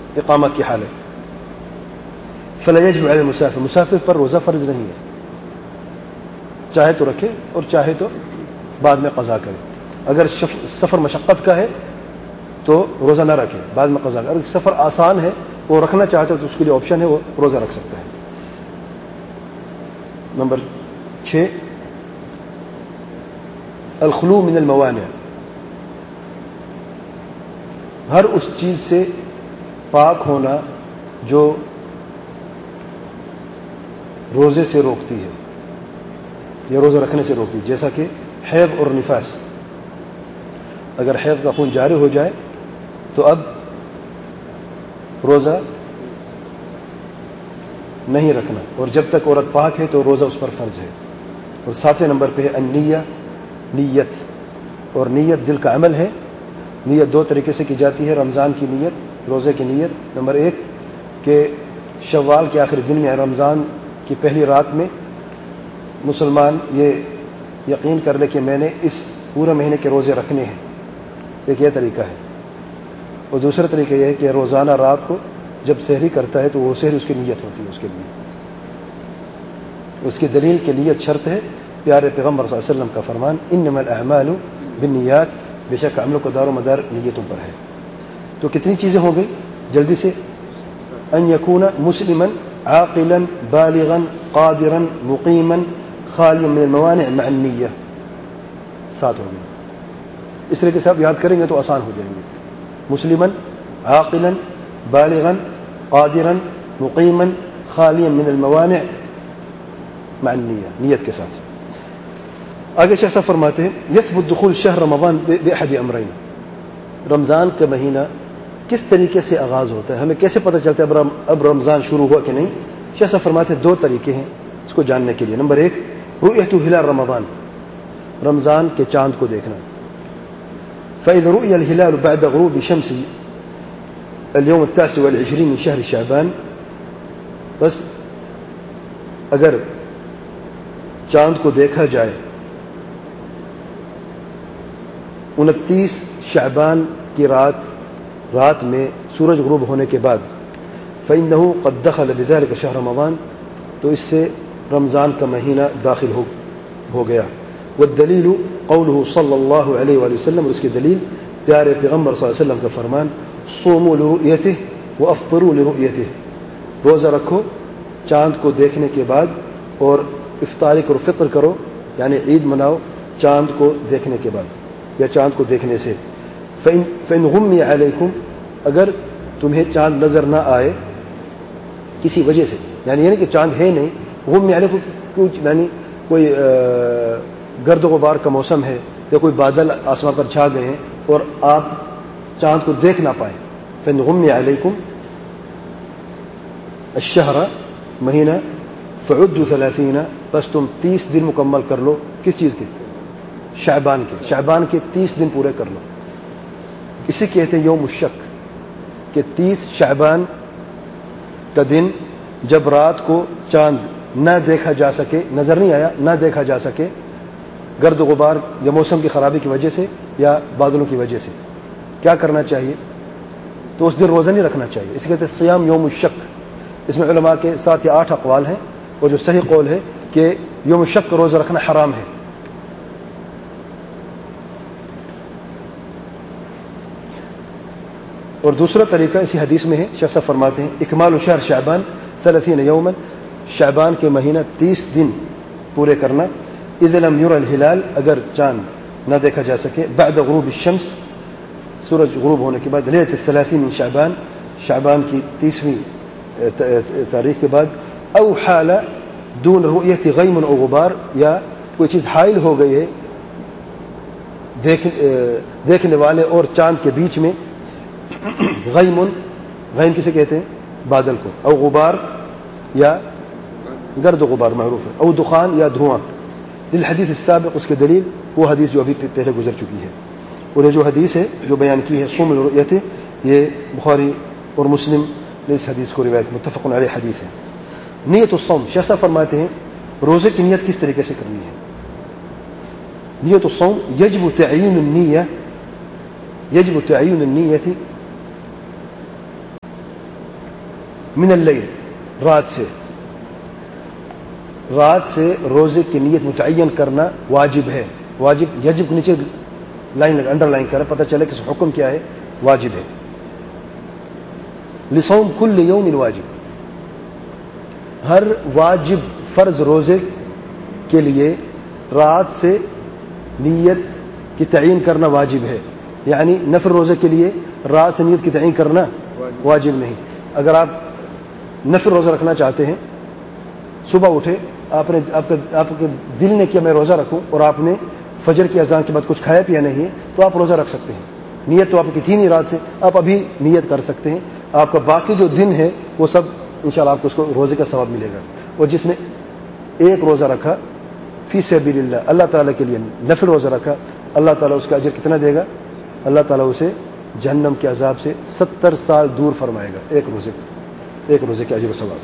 اقامت کی حالت. فلا يجب على المسافر، مسافر پر روزہ فرض نہیں ہے، چاہے تو رکھے اور چاہے تو بعد میں قضا کرے. اگر سفر مشقت کا ہے تو روزہ نہ رکھے، بعد میں قضا کرے. اگر سفر آسان ہے وہ رکھنا چاہتا ہے تو اس کے لیے آپشن ہے، وہ روزہ رکھ سکتا ہے. نمبر 6 الخلو من الموانع، ہر اس چیز سے پاک ہونا جو روزے سے روکتی ہے یا روزہ رکھنے سے روکتی ہے، جیسا کہ حیض اور نفاس. اگر حیض کا خون جاری ہو جائے تو اب روزہ نہیں رکھنا، اور جب تک عورت پاک ہے تو روزہ اس پر فرض ہے. اور 7 نمبر پہ ہے النیہ، نیت. اور نیت دل کا عمل ہے. نیت 2 طریقے سے کی جاتی ہے. رمضان کی نیت، روزے کی نیت. نمبر 1 کہ شوال کے آخری دن میں، رمضان کی پہلی رات میں مسلمان یہ یقین کر لے کہ میں نے اس پورے مہینے کے روزے رکھنے ہیں. ایک یہ طریقہ ہے. اور دوسرا طریقہ یہ ہے کہ روزانہ رات کو جب سحری کرتا ہے تو وہ سحری اس کی نیت ہوتی ہے. اس کے لیے اس کی دلیل کے نیت شرط ہے. پیارے پیغمبر صلی اللہ علیہ وسلم کا فرمان انما الاعمال بالنیات، بے شک عملوں کا دار و مدار نیتوں پر ہے. تو کتنی چیزیں ہو گئی جلدی سے؟ ان یکون مسلما عاقلا بالغا قادرا مقیما خالیا من الموانع مع النیہ. 7 ہو گئی. اس طریقے سے آپ یاد کریں گے تو آسان ہو جائیں گے. مسلما عاقلا بالغا قادرا مقیما خالیا من الموانع مع النیہ، نیت کے ساتھ. آگے شیخ صاحب فرماتے ہیں یثبت دخول شہر رمضان بأحد امرین، رمضان کا مہینہ کس طریقے سے آغاز ہوتا ہے، ہمیں کیسے پتہ چلتا ہے اب رمضان شروع ہوا کہ نہیں؟ شیخ صاحب فرماتے ہیں 2 طریقے ہیں اس کو جاننے کے لیے. نمبر 1 رؤیت ہلال رمضان، رمضان کے چاند کو دیکھنا. فإذا رؤي الهلال بعد غروب شمس اليوم 29 من شهر شعبان، بس اگر چاند کو دیکھا جائے 29 شعبان کی رات میں سورج غروب ہونے کے بعد، فإنه قد دخل بذلك شهر رمضان، تو اس سے رمضان کا مہینہ داخل ہو گیا. والدلیل قوله صلی اللہ علیہ وآلہ وسلم، اور اس کی دلیل پیارے پیغمبر صلی اللہ علیہ وسلم کا فرمان صوموا لرؤیته وافطروا لرؤیته، روزہ رکھو چاند کو دیکھنے کے بعد اور افطاری کرو، فطر کرو یعنی عید مناؤ چاند کو دیکھنے کے بعد یا چاند کو دیکھنے سے. فإن غمی علیکم، اگر تمہیں چاند نظر نہ آئے کسی وجہ سے، یعنی کہ چاند ہے نہیں، غمی علیکم کیوں، یعنی کوئی گرد و غبار کا موسم ہے یا کوئی بادل آسمان پر چھا گئے ہیں اور آپ چاند کو دیکھ نہ پائیں. فإن غمی علیکم الشہر، مہینہ، فعدوا 30، بس تم 30 دن مکمل کر لو. کس چیز کے؟ شعبان کے. شعبان کے 30 دن پورے کر لو. اسے کہتے ہیں یوم الشک، کہ 30 شعبان کا دن جب رات کو چاند نہ دیکھا جا سکے، نظر نہیں آیا، نہ دیکھا جا سکے گرد و غبار یا موسم کی خرابی کی وجہ سے یا بادلوں کی وجہ سے، کیا کرنا چاہیے؟ تو اس دن روزہ نہیں رکھنا چاہیے. اسے کہتے ہیں صیام یوم الشک. اس میں علماء کے 7 یا 8 اقوال ہیں، اور جو صحیح قول ہے کہ یوم الشک کا روزہ رکھنا حرام ہے. اور دوسرا طریقہ اسی حدیث میں ہے، شیخ صاحب فرماتے ہیں اکمال شہر شعبان 30 یوما، شعبان کے مہینہ 30 دن پورے کرنا. اذا لم ير الهلال، اگر چاند نہ دیکھا جا سکے، بعد غروب الشمس، سورج غروب ہونے کے بعد، لیلۃ 30 من شعبان، شعبان کی 30ویں تاریخ کے بعد، او حال دون رؤیت غیم او غبار، یا کوئی چیز حائل ہو گئی ہے دیکھنے والے اور چاند کے بیچ میں، غیم کسے کہتے ہیں؟ بادل کو. او غبار، یا گرد و غبار معروف ہے. او دخان، یا دھواں. للحدیث السابق، اس کے دلیل وہ حدیث جو ابھی پہلے گزر چکی ہے. اور یہ جو حدیث ہے جو بیان کی ہے صوم الرؤیت، یہ بخاری اور مسلم نے اس حدیث کو روایت، متفق علیہ حدیث ہے. نیت الصوم، شیخ صاحب فرماتے ہیں روزے کی نیت کس طریقے سے کرنی ہے. نیت الصوم یجب تعیین النیہ، یجب تعیین النیت من اللیل، رات سے روزے کی نیت متعین کرنا واجب ہے. واجب یجب کے نیچے لائن انڈر لائن کریں، پتہ چلے کہ حکم کیا ہے، واجب ہے. لصوم کل یوم واجب، ہر واجب فرض روزے کے لیے رات سے نیت کی تعین کرنا واجب ہے. یعنی نفل روزے کے لیے رات سے نیت کی تعین کرنا واجب نہیں. اگر آپ نفل روزہ رکھنا چاہتے ہیں، صبح اٹھے، آپ کے دل نے کیا میں روزہ رکھوں، اور آپ نے فجر کی اذان کے بعد کچھ کھایا پیا نہیں ہے، تو آپ روزہ رکھ سکتے ہیں. نیت تو آپ کی تھی نہیں رات سے، آپ ابھی نیت کر سکتے ہیں. آپ کا باقی جو دن ہے وہ سب انشاءاللہ آپ کو اس کو روزے کا ثواب ملے گا. اور جس نے ایک روزہ رکھا فی سبیل اللہ، اللہ تعالیٰ کے لیے نفل روزہ رکھا، اللہ تعالیٰ اس کا اجر کتنا دے گا؟ اللہ تعالیٰ اسے جہنم کے عذاب سے 70 سال دور فرمائے گا، ایک روزے کے اجر و ثواب.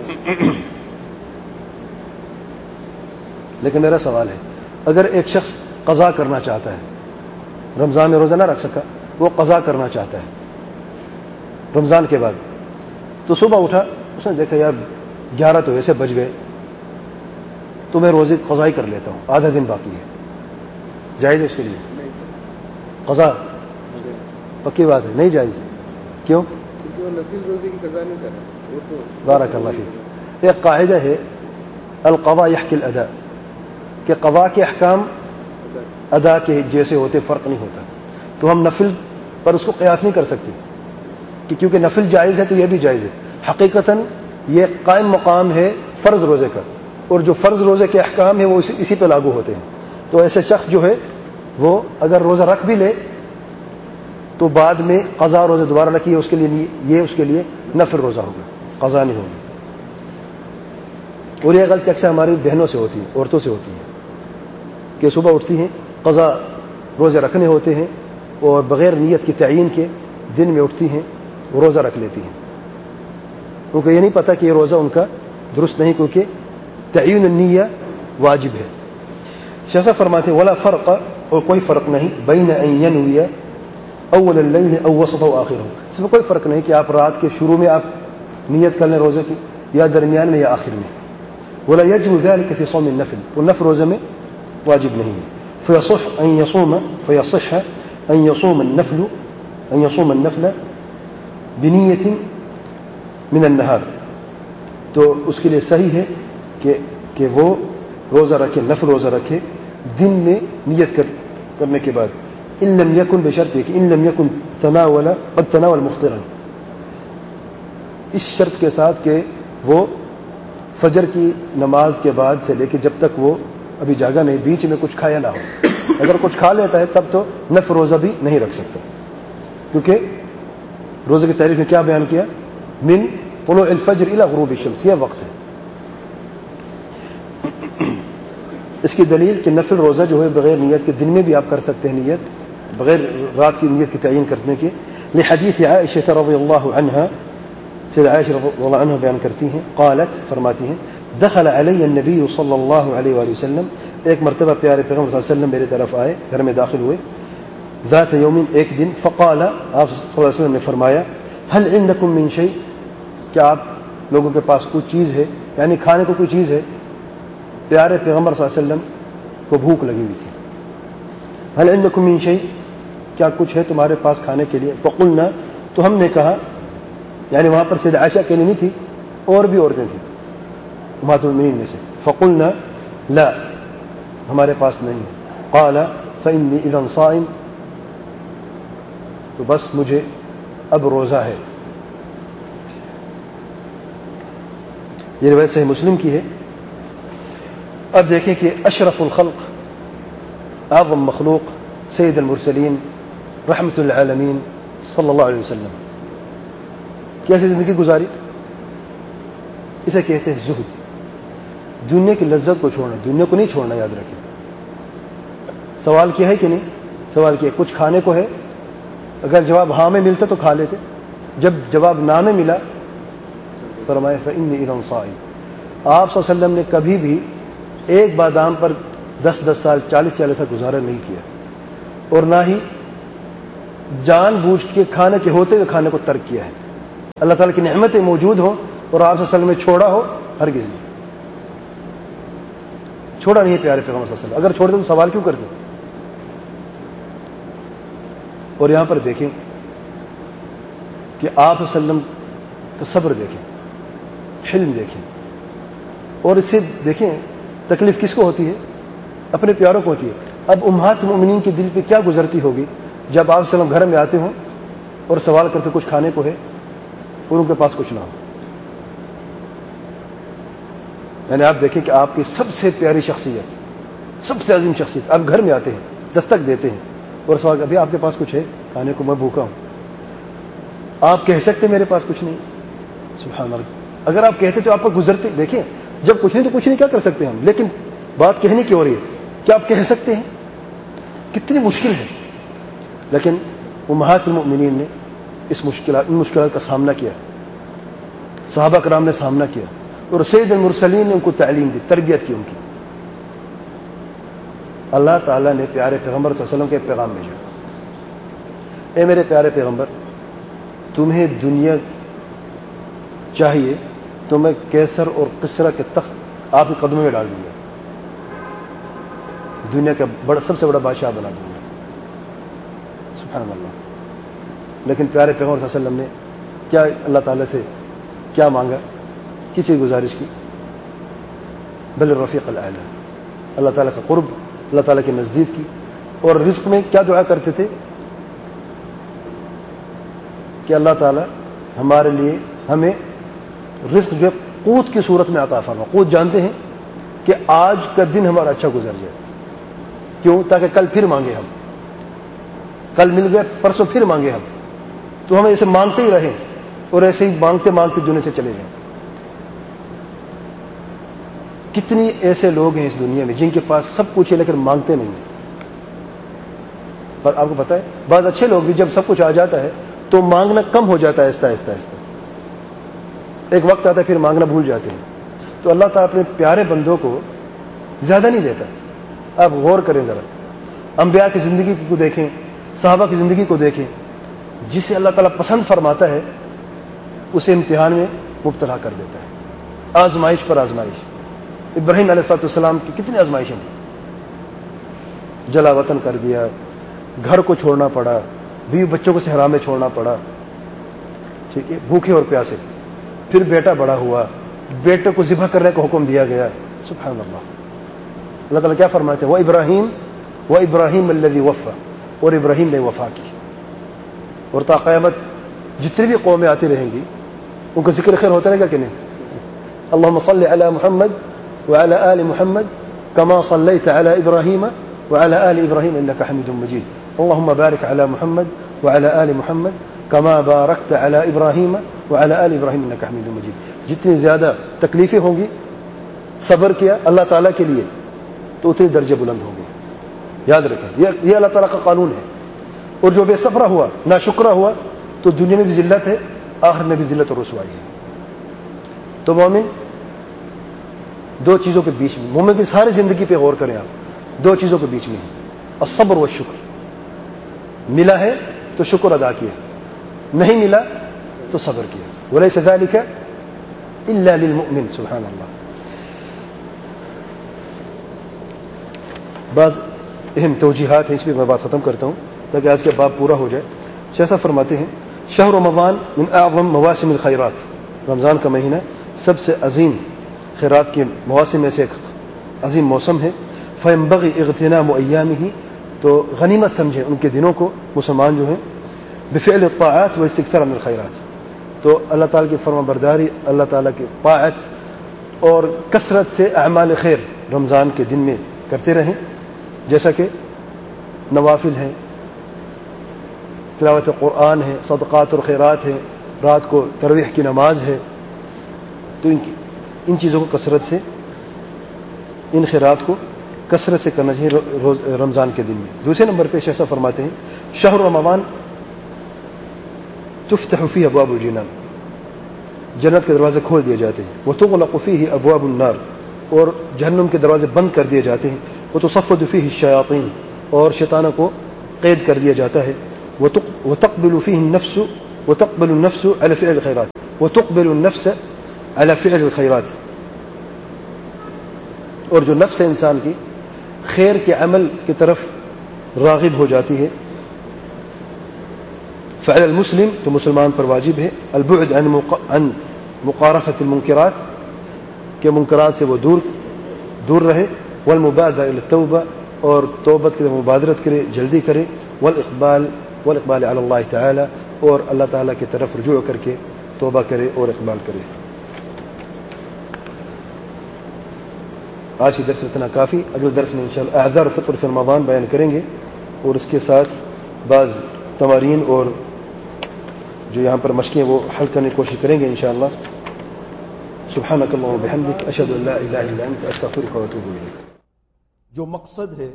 لیکن میرا سوال ہے، اگر ایک شخص قضا کرنا چاہتا ہے، رمضان میں روزہ نہ رکھ سکا، وہ قضا کرنا چاہتا ہے رمضان کے بعد، تو صبح اٹھا، اس نے دیکھا یار 11 تو ایسے بج گئے، تو میں روزے قضا ہی کر لیتا ہوں، آدھا دن باقی ہے، جائز ہے اس کے لیے قضا؟ پکی بات ہے، نہیں جائز. کیوں؟ کیونکہ وہ نفل روزے کی قضا نہیں کر رہا. بارک اللہ فیک. ایک قاعدہ ہے القضاء یحکی الاداء، کہ قضا کے احکام ادا کے جیسے ہوتے، فرق نہیں ہوتا. تو ہم نفل پر اس کو قیاس نہیں کر سکتے کہ کیونکہ نفل جائز ہے تو یہ بھی جائز ہے. حقیقتاً یہ قائم مقام ہے فرض روزے کا، اور جو فرض روزے کے احکام ہیں وہ اسی پہ لاگو ہوتے ہیں. تو ایسے شخص جو ہے وہ اگر روزہ رکھ بھی لے تو بعد میں قضا روزہ دوبارہ رکھیے، اس کے لیے نفل روزہ ہوگا، قضا نہیں ہوگی. اور یہ غلطی اکثر ہماری بہنوں سے ہوتی ہے، عورتوں سے ہوتی ہے، کہ صبح اٹھتی ہیں، قضا روزے رکھنے ہوتے ہیں، اور بغیر نیت کی تعین کے دن میں اٹھتی ہیں، روزہ رکھ لیتی ہیں. کیونکہ یہ نہیں پتا کہ یہ روزہ ان کا درست نہیں، کیونکہ تعین النیہ واجب ہے. شیخ صاحب فرماتے ہیں ولا فرق، اور کوئی فرق نہیں، بین ان ینوی اول اللیل او وسط او آخرہ، اس میں کوئی فرق نہیں کہ آپ رات کے شروع میں آپ نیت کر لیں روزے کی، یا درمیان میں یا آخر میں. ولا یجب ذلك فی صوم النفل، وہ نفل روزے میں واجب نہیں ہے. فیصح ان يصوم النفل بنیت من النہار، تو اس کے لیے صحیح ہے کہ وہ روزہ رکھے، نفل روزہ رکھے دن میں نیت کرنے کے بعد. ان لم يكن، بشرط کہ ان لم يكن قد تناول مفطرا، اس شرط کے ساتھ کہ وہ فجر کی نماز کے بعد سے لے کے جب تک وہ ابھی جاگا نہیں، بیچ میں کچھ کھایا نہ ہو. اگر کچھ کھا لیتا ہے تب تو نفل روزہ بھی نہیں رکھ سکتا، کیونکہ روزے کی تعریف میں کیا بیان کیا؟ من طلوع الفجر الى غروب الشمس، یہ وقت ہے. اس کی دلیل کہ نفل روزہ جو ہے بغیر نیت کے دن میں بھی آپ کر سکتے ہیں، نیت بغیر رات کی نیت کی تعین کرنے کے. لحدیث عائشہ رضی اللہ عنہا، سید عائشہ رضی اللہ عنہ بیان کرتی ہیں، قالت، فرماتی ہیں، دخل علی النبی صلی اللہ علیہ وآلہ وسلم، ایک مرتبہ پیارے پیغمبر صلی اللہ علیہ وسلم میرے طرف آئے، گھر میں داخل ہوئے، ذات یوم، ایک دن، فقال، آپ صلی اللہ علیہ وسلم نے فرمایا، هل عندکم من شیء، کیا آپ لوگوں کے پاس کوئی چیز ہے، یعنی کھانے کو کوئی چیز ہے. پیارے پیغمبر صلی اللہ علیہ وسلم کو بھوک لگی ہوئی تھی. هل عندکم من شیء، کیا کچھ ہے تمہارے پاس کھانے کے لیے؟ فقلنا، تو ہم نے کہا، یعنی وہاں پر سید عائشہ اکیلی نہیں تھی، اور بھی عورتیں تھیں امہات المؤمنین میں سے. فقلنا لا، ہمارے پاس نہیں. قال فإني إذا صائم، تو بس مجھے اب روزہ ہے. یہ روایت صحیح مسلم کی ہے. اب دیکھیں کہ اشرف الخلق، اعظم مخلوق، سید المرسلین، رحمت العالمین صلی اللہ علیہ وسلم کیسی زندگی گزاری؟ اسے کہتے ہیں زہد، دنیا کی لذت کو چھوڑنا، دنیا کو نہیں چھوڑنا، یاد رکھیں. سوال کیا ہے کہ نہیں؟ سوال کیا کچھ کھانے کو ہے؟ اگر جواب ہاں میں ملتا تو کھا لیتے، جب جواب نہ میں ملا فرمایا فإني إذا صائم. آپ صلی اللہ علیہ وسلم نے کبھی بھی ایک بادام پر 10 سال 40 سال گزارا نہیں کیا، اور نہ ہی جان بوجھ کے کھانے کے ہوتے ہوئے کھانے کو ترک کیا ہے. اللہ تعالیٰ کی نعمتیں موجود ہوں اور آپ صلی اللہ علیہ وسلم نے چھوڑا ہو، ہرگز نہیں چھوڑا نہیں ہے پیارے پیغمبر صلی اللہ علیہ وسلم. اگر چھوڑتے تو سوال کیوں کرتے؟ اور یہاں پر دیکھیں کہ آپ صلی اللہ علیہ وسلم کا صبر دیکھیں، حلم دیکھیں، اور اس سے دیکھیں تکلیف کس کو ہوتی ہے؟ اپنے پیاروں کو ہوتی ہے. اب امہات المؤمنین کے دل پہ کیا گزرتی ہوگی جب آپ صلی اللہ علیہ وسلم گھر میں آتے ہوں اور سوال کرتے کچھ کھانے کو ہے اور ان کے پاس کچھ نہ ہو. یعنی آپ دیکھیں کہ آپ کی سب سے پیاری شخصیت، سب سے عظیم شخصیت، آپ گھر میں آتے ہیں، دستک دیتے ہیں اور سوال ابھی آپ کے پاس کچھ ہے کھانے کو؟ میں بھوکا ہوں. آپ کہہ سکتے میرے پاس کچھ نہیں؟ سبحان اللہ. اگر آپ کہتے تو آپ کو گزرتے. دیکھیں جب کچھ نہیں تو کچھ نہیں، کیا کر سکتے ہم؟ لیکن بات کہنے کی ہو رہی ہے، کیا آپ کہہ سکتے ہیں؟ کتنی مشکل ہے. لیکن امہات المؤمنین نے ان مشکلات کا سامنا کیا، صحابہ کرام نے سامنا کیا، اور سید المرسلین نے ان کو تعلیم دی، تربیت کی ان کی. اللہ تعالیٰ نے پیارے پیغمبر صلی اللہ علیہ وسلم کے پیغام بھیجا، اے میرے پیارے پیغمبر، تمہیں دنیا چاہیے تو میں کیسر اور کسرا کے تخت آپ کے قدموں میں ڈال دوں گا، دنیا کا سب سے بڑا بادشاہ بنا دوں گا. سبحان اللہ. لیکن پیارے پیغمبر صلی اللہ علیہ وسلم نے کیا اللہ تعالیٰ سے کیا مانگا؟ کسی گزارش کی؟ بل الرفیق الاعلی، اللہ تعالیٰ کا قرب، اللہ تعالیٰ کے نزدیک کی. اور رزق میں کیا دعا کرتے تھے کہ اللہ تعالیٰ ہمارے لیے ہمیں رزق جو ہے قوت کی صورت میں عطا فرما. قوت جانتے ہیں کہ آج کا دن ہمارا اچھا گزر جائے. کیوں؟ تاکہ کل پھر مانگے ہم. کل مل گئے، پرسوں پھر مانگے ہم. تو ہم ایسے مانگتے ہی رہیں اور ایسے ہی مانگتے مانگتے دنیا سے چلے جائیں. کتنی ایسے لوگ ہیں اس دنیا میں جن کے پاس سب کچھ ہے لیکن مانگتے نہیں ہیں. آپ کو پتا ہے بعض اچھے لوگ بھی جب سب کچھ آ جاتا ہے تو مانگنا کم ہو جاتا ہے، آہستہ آہستہ آہستہ. ایک وقت آتا ہے پھر مانگنا بھول جاتے ہیں. تو اللہ تعالیٰ اپنے پیارے بندوں کو زیادہ نہیں دیتا. آپ غور کریں ذرا، انبیاء کی زندگی کو دیکھیں، صحابہ کی زندگی کو دیکھیں. جسے اللہ تعالیٰ پسند فرماتا ہے اسے امتحان میں مبتلا کر دیتا ہے، آزمائش پر آزمائش. ابراہیم علیہ السلام کی کتنی آزمائشیں تھیں. جلا وطن کر دیا، گھر کو چھوڑنا پڑا، بیوی بچوں کو صحرا میں چھوڑنا پڑا، ٹھیک ہے، بھوکے اور پیاسے. پھر بیٹا بڑا ہوا، بیٹے کو ذبح کرنے کا حکم دیا گیا. سبحان اللہ. اللہ تعالیٰ کیا فرماتے ہیں؟ وہ ابراہیم الذی وفا، اور ابراہیم نے وفا کی. اور تا قیامت جتنی بھی قومیں آتی رہیں گی ان کا ذکر خیر ہوتا رہے گا کہ نہیں؟ اللہم صلی علی محمد وعلی آل محمد کما صلیت علی ابراہیم وعلی آل ابراہیم انک حمید مجید. اللہم بارک علی محمد وعلی آل محمد کما بارکت علی ابراہیم وعلی آل ابراہیم انک حمید مجید. جتنی زیادہ تکلیفیں ہوں گی، صبر کیا اللہ تعالیٰ کے لیے، تو اتنے درجے بلند ہوں گے. یاد رکھیں یہ اللہ تعالیٰ کا قانون ہے. اور جو بے صبرہ ہوا، ناشکرہ ہوا، تو دنیا میں بھی ذلت ہے، آخرت میں بھی ذلت اور رسوائی ہے. تو مومن دو چیزوں کے بیچ میں، مومن کی ساری زندگی پہ غور کریں آپ، دو چیزوں کے بیچ میں ہے، الصبر والشکر. ملا ہے تو شکر ادا کیا، نہیں ملا تو صبر کیا. ولیس ذلک الا للمؤمن. سبحان اللہ. بعض اہم توجیحات ہیں، اس پہ میں بات ختم کرتا ہوں تاکہ آج کے باب پورا ہو جائے. شیخ صاحب فرماتے ہیں شہر رمضان من اعظم مواسم الخیرات، رمضان کا مہینہ سب سے عظیم خیرات کے مواسم میں سے ایک عظیم موسم ہے. فینبغی اغتنام ایامہ، تو غنیمت سمجھیں ان کے دنوں کو مسلمان جو ہیں، بفعل الطاعات و استکثار من الخیرات. تو اللہ تعالیٰ کی فرما برداری، اللہ تعالیٰ کی طاعت اور کثرت سے اعمال خیر رمضان کے دن میں کرتے رہیں، جیسا کہ نوافل ہیں، تلاوت قرآن ہے، صدقات اور خیرات ہے، رات کو تراویح کی نماز ہے. تو ان چیزوں کو کثرت سے، ان خیرات کو کثرت سے کرنا چاہیے رمضان کے دن میں. دوسرے نمبر پہ ایسا فرماتے ہیں شہر رمضان تفتح فیہ ابواب الجنان، جنت کے دروازے کھول دیے جاتے ہیں. وتغلق فیہ ابواب النار، اور جہنم کے دروازے بند کر دیے جاتے ہیں. وتصفد فیہ الشیاطین، اور شیطانوں کو قید کر دیا جاتا ہے. وتقبل فیہ النفس على فعل الخیرات، وتقبل النفس على فعل الخيرات، اور جو نفس ہے انسان کی خیر کے عمل کی طرف راغب ہو جاتی ہے. فعل المسلم تو مسلمان پر واجب ہے البعد عن مقارفة المنکرات کہ منکرات سے وہ دور رہے، والمبادرة الى التوبہ اور توبت کی مبادرت کرے، جلدی کرے، والاقبال علی اللہ تعالی اور اللہ تعالیٰ کی طرف رجوع کر کے توبہ کرے اور اقبال کرے. آج کی درس اتنا کافی. اگلے درس میں انشاءاللہ اعذار فطر فی رمضان بیان کریں گے اور اس کے ساتھ بعض تمارین اور جو یہاں پر مشقیں وہ حل کرنے کی کوشش کریں گے انشاءاللہ. سبحانک اللہم و بحمدک اشہد ان لا الہ الا انت استغفرک و اتوب الیک. جو مقصد ہے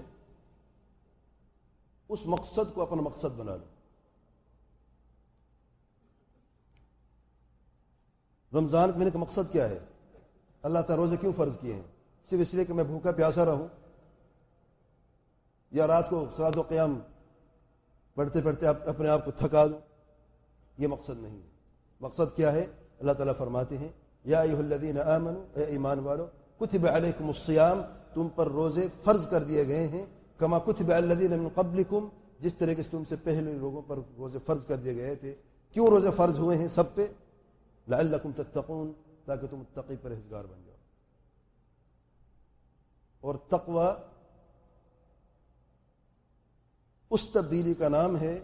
اس مقصد کو اپنا مقصد بنا لو. رمضان کے مہینے کا مقصد کیا ہے؟ اللہ تعالیٰ روزے کیوں فرض کیے ہیں؟ صرف اس لیے کہ میں بھوکا پیاسا رہوں یا رات کو صلاۃ و قیام پڑھتے پڑھتے اپنے آپ کو تھکا دوں؟ یہ مقصد نہیں ہے. مقصد کیا ہے؟ اللہ تعالیٰ فرماتے ہیں یا ایھا الذین آمنوا، اے ایمان والو، کتب علیکم الصیام، تم پر روزے فرض کر دیے گئے ہیں، کما کتب علی الذین من قبلکم، جس طرح سے تم سے پہلے لوگوں پر روزے فرض کر دیے گئے تھے. کیوں روزے فرض ہوئے ہیں سب پہ؟ لعلکم تتقون، تاکہ تم متقی پرہیزگار بن جاؤ. اور تقوی اس تبدیلی کا نام ہے،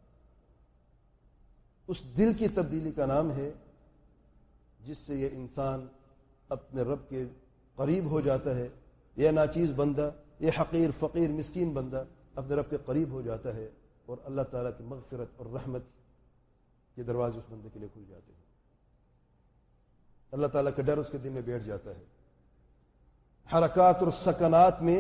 اس دل کی تبدیلی کا نام ہے جس سے یہ انسان اپنے رب کے قریب ہو جاتا ہے. یہ ناچیز بندہ، یہ حقیر فقیر مسکین بندہ اپنے رب کے قریب ہو جاتا ہے اور اللہ تعالیٰ کی مغفرت اور رحمت کے دروازے اس بندے کے لیے کھل جاتے ہیں. اللہ تعالیٰ کا ڈر اس کے دل میں بیٹھ جاتا ہے. حرکات اور سکنات میں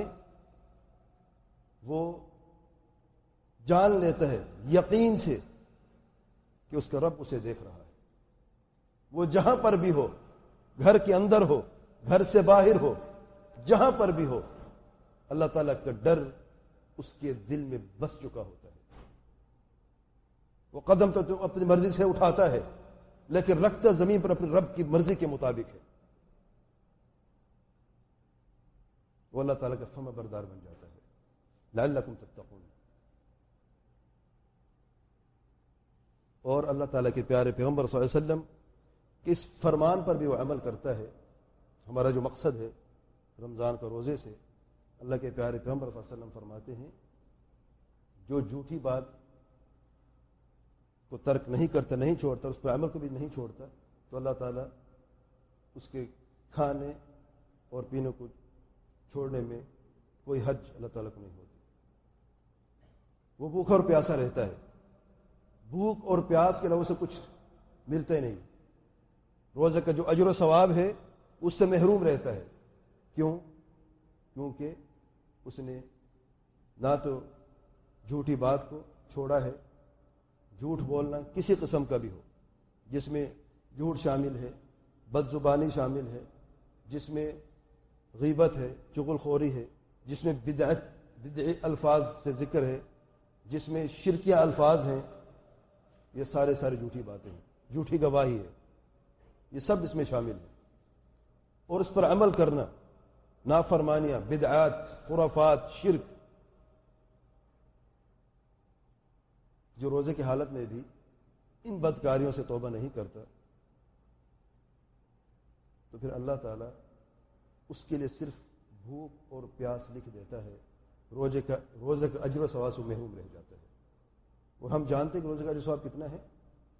وہ جان لیتا ہے یقین سے کہ اس کا رب اسے دیکھ رہا ہے. وہ جہاں پر بھی ہو، گھر کے اندر ہو، گھر سے باہر ہو، جہاں پر بھی ہو، اللہ تعالیٰ کا ڈر اس کے دل میں بس چکا ہوتا ہے. وہ قدم تو اپنی مرضی سے اٹھاتا ہے لیکن رکھتا زمین پر اپنے رب کی مرضی کے مطابق ہے. وہ اللہ تعالیٰ کا فرما بردار بن جاتا ہے. لعلکم تتقون. اور اللہ تعالیٰ کے پیارے پیغمبر صلی اللہ علیہ وسلم کہ اس فرمان پر بھی وہ عمل کرتا ہے. ہمارا جو مقصد ہے رمضان کا روزے سے، اللہ کے پیارے پیغمبر صلی اللہ علیہ وسلم فرماتے ہیں جو جھوٹی بات کو ترک نہیں کرتا، نہیں چھوڑتا، اس پر عمل کو بھی نہیں چھوڑتا، تو اللہ تعالیٰ اس کے کھانے اور پینے کو چھوڑنے میں کوئی حرج اللہ تعالیٰ کو نہیں ہوتی. وہ بھوکا اور پیاسا رہتا ہے. بھوک اور پیاس کے علاوہ سے کچھ ملتا ہی نہیں. روزے کا جو اجر و ثواب ہے اس سے محروم رہتا ہے. کیوں؟ کیونکہ اس نے نہ تو جھوٹی بات کو چھوڑا ہے، جھوٹ بولنا کسی قسم کا بھی ہو، جس میں جھوٹ شامل ہے، بد زبانی شامل ہے، جس میں غیبت ہے، چغل خوری ہے، جس میں بدعی الفاظ سے ذکر ہے، جس میں شرکیہ الفاظ ہیں. یہ سارے جھوٹی باتیں ہیں، جھوٹی گواہی ہے، یہ سب اس میں شامل ہے. اور اس پر عمل کرنا، نافرمانیاں، بدعات، خرافات، شرک، جو روزے کی حالت میں بھی ان بدکاریوں سے توبہ نہیں کرتا تو پھر اللہ تعالیٰ اس کے لیے صرف بھوک اور پیاس لکھ دیتا ہے. روزے کا اجر و ثواب سے محروم رہ جاتا ہے. اور ہم جانتے ہیں کہ روزے کا اجر و ثواب کتنا ہے.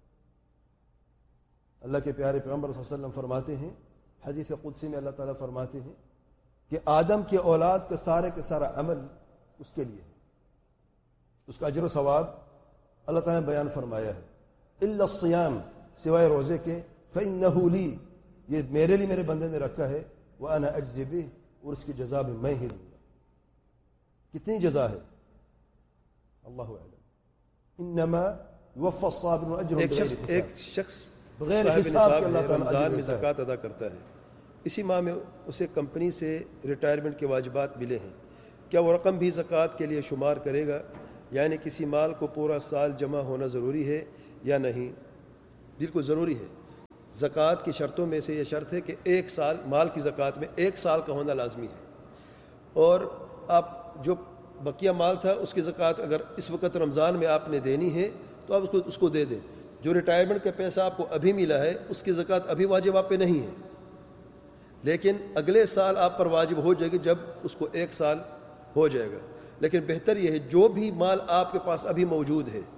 اللہ کے پیارے پیغمبر صلی اللہ علیہ وسلم فرماتے ہیں، حدیث قدسی میں اللہ تعالیٰ فرماتے ہیں کہ آدم کے اولاد کا سارا عمل اس کے لیے ہے. اس کا اجر و ثواب اللہ تعالیٰ نے بیان فرمایا ہے. الا الصیام، سوائے روزے کے، فإنہ لی، یہ میرے لیے میرے بندے نے رکھا ہے، وأنا أجزي به، اور اس کی جزا بھی میں ہی دوں گا. کتنی جزا ہے اللہ اعلم. انما يوفى الصابرون اجرهم بغیر حساب. ایک شخص بغیر صاحب حساب نصاب کے اللہ ہے، تعالیٰ رمضان میں اجر دیتا ہے. زکوٰۃ ادا کرتا ہے، اسی ماہ میں اسے کمپنی سے ریٹائرمنٹ کے واجبات ملے ہیں، کیا وہ رقم بھی زکوٰۃ کے لیے شمار کرے گا؟ یعنی کسی مال کو پورا سال جمع ہونا ضروری ہے یا نہیں؟ بالکل ضروری ہے. زکوٰۃ کی شرطوں میں سے یہ شرط ہے کہ 1 سال مال کی زکوٰۃ میں 1 سال کا ہونا لازمی ہے، اور آپ جو بقیہ مال تھا اس کی زکوٰۃ اگر اس وقت رمضان میں آپ نے دینی ہے تو آپ اس کو دے دیں۔ جو ریٹائرمنٹ کا پیسہ آپ کو ابھی ملا ہے اس کی زکوٰۃ ابھی واجب آپ پہ نہیں ہے، لیکن اگلے سال آپ پر واجب ہو جائے گی جب اس کو 1 سال ہو جائے گا۔ لیکن بہتر یہ ہے جو بھی مال آپ کے پاس ابھی موجود ہے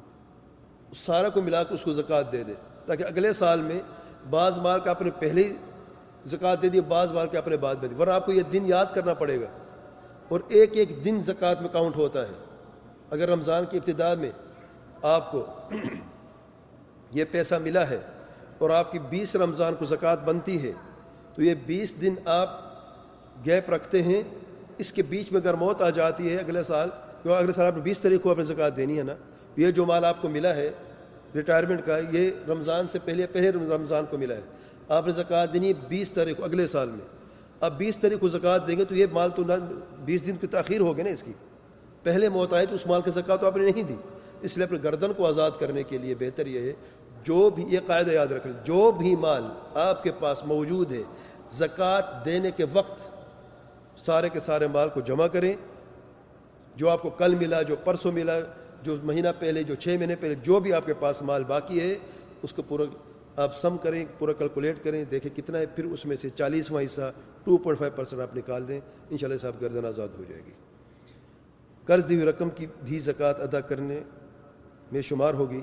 سارا کو ملا کے اس کو زکوٰۃ دے دے، تاکہ اگلے سال میں بعض مال کا آپ نے پہلے ہی زکوٰۃ دے دی، بعض مال کا اپنے بعد میں دی، ورنہ آپ کو یہ دن یاد کرنا پڑے گا، اور ایک ایک دن زکوٰۃ میں کاؤنٹ ہوتا ہے۔ اگر رمضان کی ابتدا میں آپ کو یہ پیسہ ملا ہے اور آپ کی 20 رمضان کو زکوٰۃ بنتی ہے تو یہ 20 دن آپ گیپ رکھتے ہیں، اس کے بیچ میں اگر موت آ جاتی ہے اگلے سال آپ نے 20 تاریخ کو اپنی زکوٰۃ دینی ہے نا، یہ جو مال آپ کو ملا ہے ریٹائرمنٹ کا یہ رمضان سے پہلے رمضان کو ملا ہے، آپ نے زکوٰۃ دینی ہے 20 تاریخ کو اگلے سال میں، اب 20 تاریخ کو زکوٰۃ دیں گے تو یہ مال تو 20 دن کی تاخیر ہوگی نا، اس کی پہلے موت آئے تو اس مال کی زکوٰۃ تو آپ نے نہیں دی، اس لیے اپنے گردن کو آزاد کرنے کے لیے بہتر یہ ہے جو بھی یہ قاعدہ یاد رکھ لیں، جو بھی مال آپ کے پاس موجود ہے زکوٰۃ دینے کے وقت سارے کے سارے مال کو جمع کریں، جو آپ کو کل ملا، جو پرسوں ملا، جو مہینہ پہلے، جو 6 مہینے پہلے، جو بھی آپ کے پاس مال باقی ہے اس کو پورا آپ سم کریں، پورا کیلکولیٹ کریں، دیکھیں کتنا ہے، پھر اس میں سے 40واں حصہ 2.5% آپ نکال دیں، انشاءاللہ صاحب گردن آزاد ہو جائے گی۔ قرض دی ہوئی رقم کی بھی زکوٰۃ ادا کرنے میں شمار ہوگی۔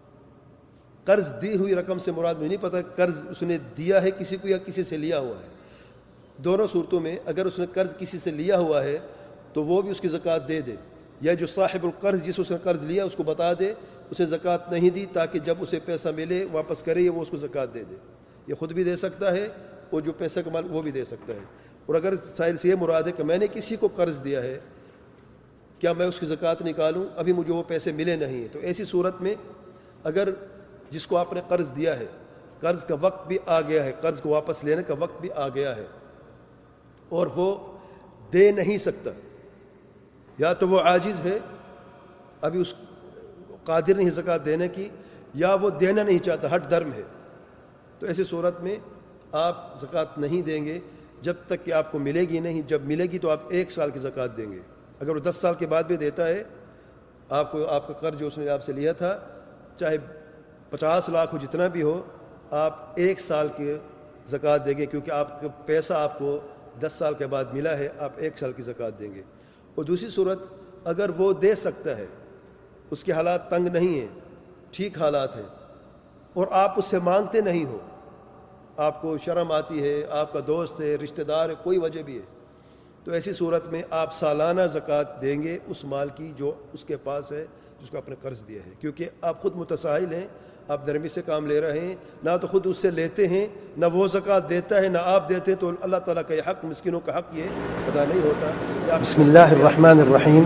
قرض دی ہوئی رقم سے مراد مجھے نہیں پتہ قرض اس نے دیا ہے کسی کو یا کسی سے لیا ہوا ہے، دونوں صورتوں میں اگر اس نے قرض کسی سے لیا ہوا ہے تو وہ بھی اس کی زکوٰۃ دے دے، یا جو صاحب القرض جس اس نے قرض لیا اس کو بتا دے اسے زکوٰۃ نہیں دی، تاکہ جب اسے پیسہ ملے واپس کرے وہ اس کو زکوٰۃ دے دے، یہ خود بھی دے سکتا ہے اور جو پیسہ کا مال وہ بھی دے سکتا ہے۔ اور اگر سائل سے یہ مراد ہے کہ میں نے کسی کو قرض دیا ہے کیا میں اس کی زکوٰۃ نکالوں، ابھی مجھے وہ پیسے ملے نہیں ہیں، تو ایسی صورت میں اگر جس کو آپ نے قرض دیا ہے قرض کا وقت بھی آ گیا ہے، قرض کو واپس لینے کا وقت بھی آ گیا ہے اور وہ دے نہیں سکتا، یا تو وہ عاجز ہے ابھی اس قادر نہیں زکوٰۃ دینے کی، یا وہ دینا نہیں چاہتا ہٹ درم ہے، تو ایسی صورت میں آپ زکوٰۃ نہیں دیں گے جب تک کہ آپ کو ملے گی نہیں، جب ملے گی تو آپ 1 سال کی زکوٰۃ دیں گے۔ اگر وہ 10 سال کے بعد بھی دیتا ہے آپ کو، آپ کا قرض جو اس نے آپ سے لیا تھا چاہے 50 لاکھ ہو جتنا بھی ہو، آپ 1 سال کی زکوٰۃ دیں گے، کیونکہ آپ کا پیسہ آپ کو 10 سال کے بعد ملا ہے، آپ 1 سال کی زکوٰۃ دیں گے۔ اور دوسری صورت اگر وہ دے سکتا ہے، اس کے حالات تنگ نہیں ہیں، ٹھیک حالات ہیں، اور آپ اس سے مانگتے نہیں ہو، آپ کو شرم آتی ہے، آپ کا دوست ہے، رشتہ دار ہے، کوئی وجہ بھی ہے، تو ایسی صورت میں آپ سالانہ زکوٰۃ دیں گے اس مال کی جو اس کے پاس ہے، جس کو آپ نے قرض دیا ہے، کیونکہ آپ خود متساہل ہیں، آپ نرمی سے کام لے رہے ہیں، نہ تو خود اس سے لیتے ہیں، نہ وہ زکوٰۃ دیتا ہے، نہ آپ دیتے ہیں، تو اللہ تعالیٰ کا یہ حق، مسکینوں کا حق یہ ادا نہیں ہوتا۔ بسم اللہ الرحمن الرحیم،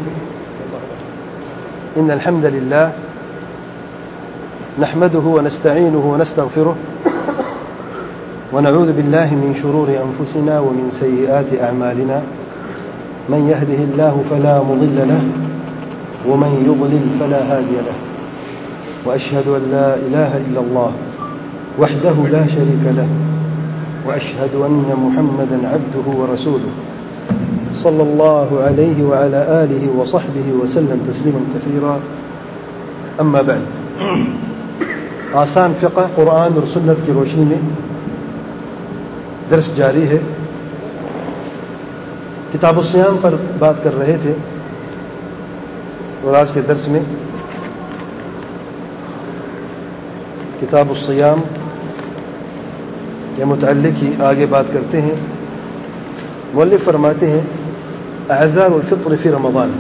ان الحمد للہ نحمده ونستعینه ونستغفره ونعوذ بالله من شرور انفسنا ومن سيئات اعمالنا، من يهده الله فلا مضل له ومن يضلل فلا هادي له، وأشهد أن لا إله إلا الله وحده لا شريك له، وأشهد أن محمدا عبده ورسوله صلى الله عليه وعلى آله وصحبه وسلم تسليما كثيرا، أما بعد۔ آسان فقہ قرآن اور سنت کی روشنی میں درس جاری ہے۔ کتاب الصیام پر بات کر رہے تھے اور آج کے درس میں کتاب الصیام کے متعلق ہی آگے بات کرتے ہیں۔ مؤلف فرماتے ہیں اعذار الفطر فی رمضان،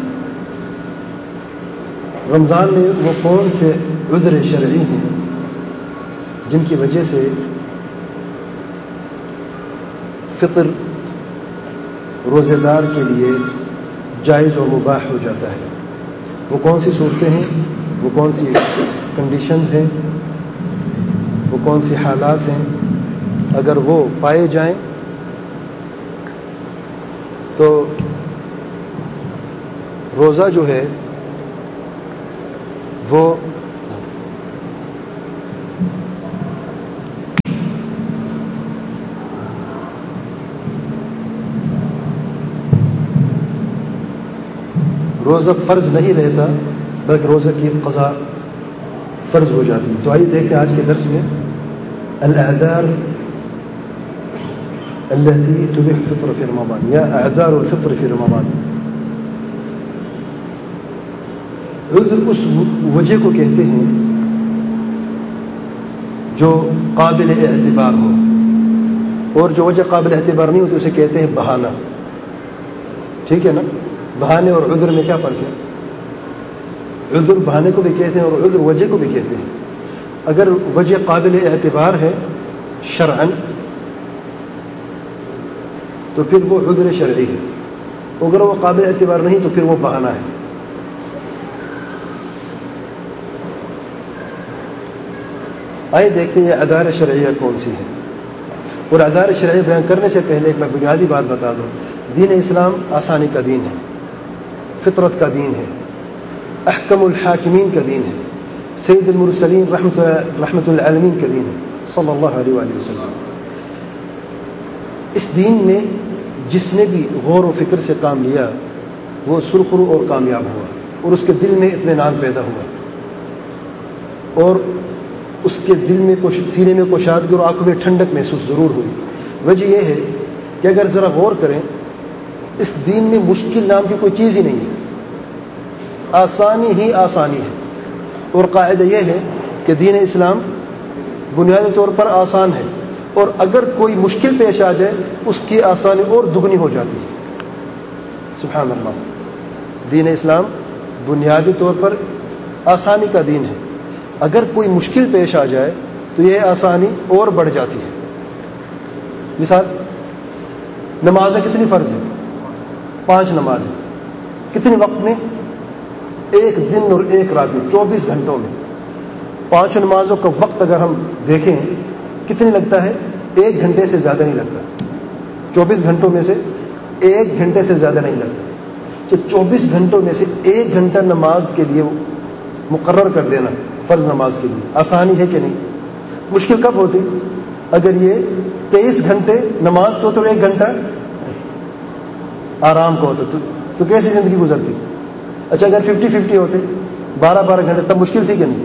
رمضان میں وہ کون سے عذر شرعی ہیں جن کی وجہ سے فطر روزے دار کے لیے جائز اور مباح ہو جاتا ہے، وہ کون سی صورتیں ہیں، وہ کون سی کنڈیشنز ہیں، وہ کون سی حالات ہیں، اگر وہ پائے جائیں تو روزہ جو ہے وہ روزہ فرض نہیں رہتا بلکہ روزہ کی قضا فرض ہو جاتی ہے. تو آئیے دیکھتے ہیں آج کے درس میں الاعذار التي تبيح الفطر في رمضان یا اعذار الفطر في رمضان. عذر اس وجہ کو کہتے ہیں جو قابل اعتبار ہو، اور جو وجہ قابل اعتبار نہیں ہوتی اسے کہتے ہیں بہانہ. ٹھیک ہے نا؟ بہانے اور عذر میں کیا فرق ہے؟ عذر بہانے کو بھی کہتے ہیں اور عذر وجہ کو بھی کہتے ہیں. اگر وجہ قابل اعتبار ہے شرعاً تو پھر وہ عذر شرعی ہے، اگر وہ قابل اعتبار نہیں تو پھر وہ بہانہ ہے. آئے دیکھتے ہیں یہ اعذار شرعیہ کون سی ہے. اور اعذار شرعیہ بیان کرنے سے پہلے ایک میں بنیادی بات بتا دوں. دین اسلام آسانی کا دین ہے، فطرت کا دین ہے، احکم الحاکمین کا دین ہے، سید المرسلین رحمت العالمین کا دین ہے صلی اللہ علیہ وآلہ وسلم. اس دین میں جس نے بھی غور و فکر سے کام لیا وہ سرخرو اور کامیاب ہوا، اور اس کے دل میں اطمینان پیدا ہوا، اور اس کے دل میں سینے میں کشادگی اور آنکھوں میں ٹھنڈک محسوس ضرور ہوئی. وجہ یہ ہے کہ اگر ذرا غور کریں اس دین میں مشکل نام کی کوئی چیز ہی نہیں ہے، آسانی ہی آسانی ہے. اور قاعدہ یہ ہے کہ دین اسلام بنیادی طور پر آسان ہے، اور اگر کوئی مشکل پیش آ جائے اس کی آسانی اور دگنی ہو جاتی ہے. سبحان اللہ. دین اسلام بنیادی طور پر آسانی کا دین ہے، اگر کوئی مشکل پیش آ جائے تو یہ آسانی اور بڑھ جاتی ہے. مثال نمازیں کتنی فرض ہیں؟ 5 نمازیں. کتنے وقت میں؟ ایک دن اور ایک رات میں 24 گھنٹوں میں. 5 نمازوں کا وقت اگر ہم دیکھیں کتنی لگتا ہے؟ 1 گھنٹے سے زیادہ نہیں لگتا. 24 گھنٹوں میں سے 1 گھنٹے سے زیادہ نہیں لگتا. تو 24 گھنٹوں میں سے 1 گھنٹہ نماز کے لیے مقرر کر دینا فرض نماز کے لیے آسانی ہے کہ نہیں؟ مشکل کب ہوتی؟ اگر یہ 23 گھنٹے نماز کو تو 1 گھنٹہ آرام کو ہوتا تو کیسی زندگی گزرتی؟ اچھا اگر 50-50 ہوتے 12-12 گھنٹے تب مشکل تھی کہ نہیں؟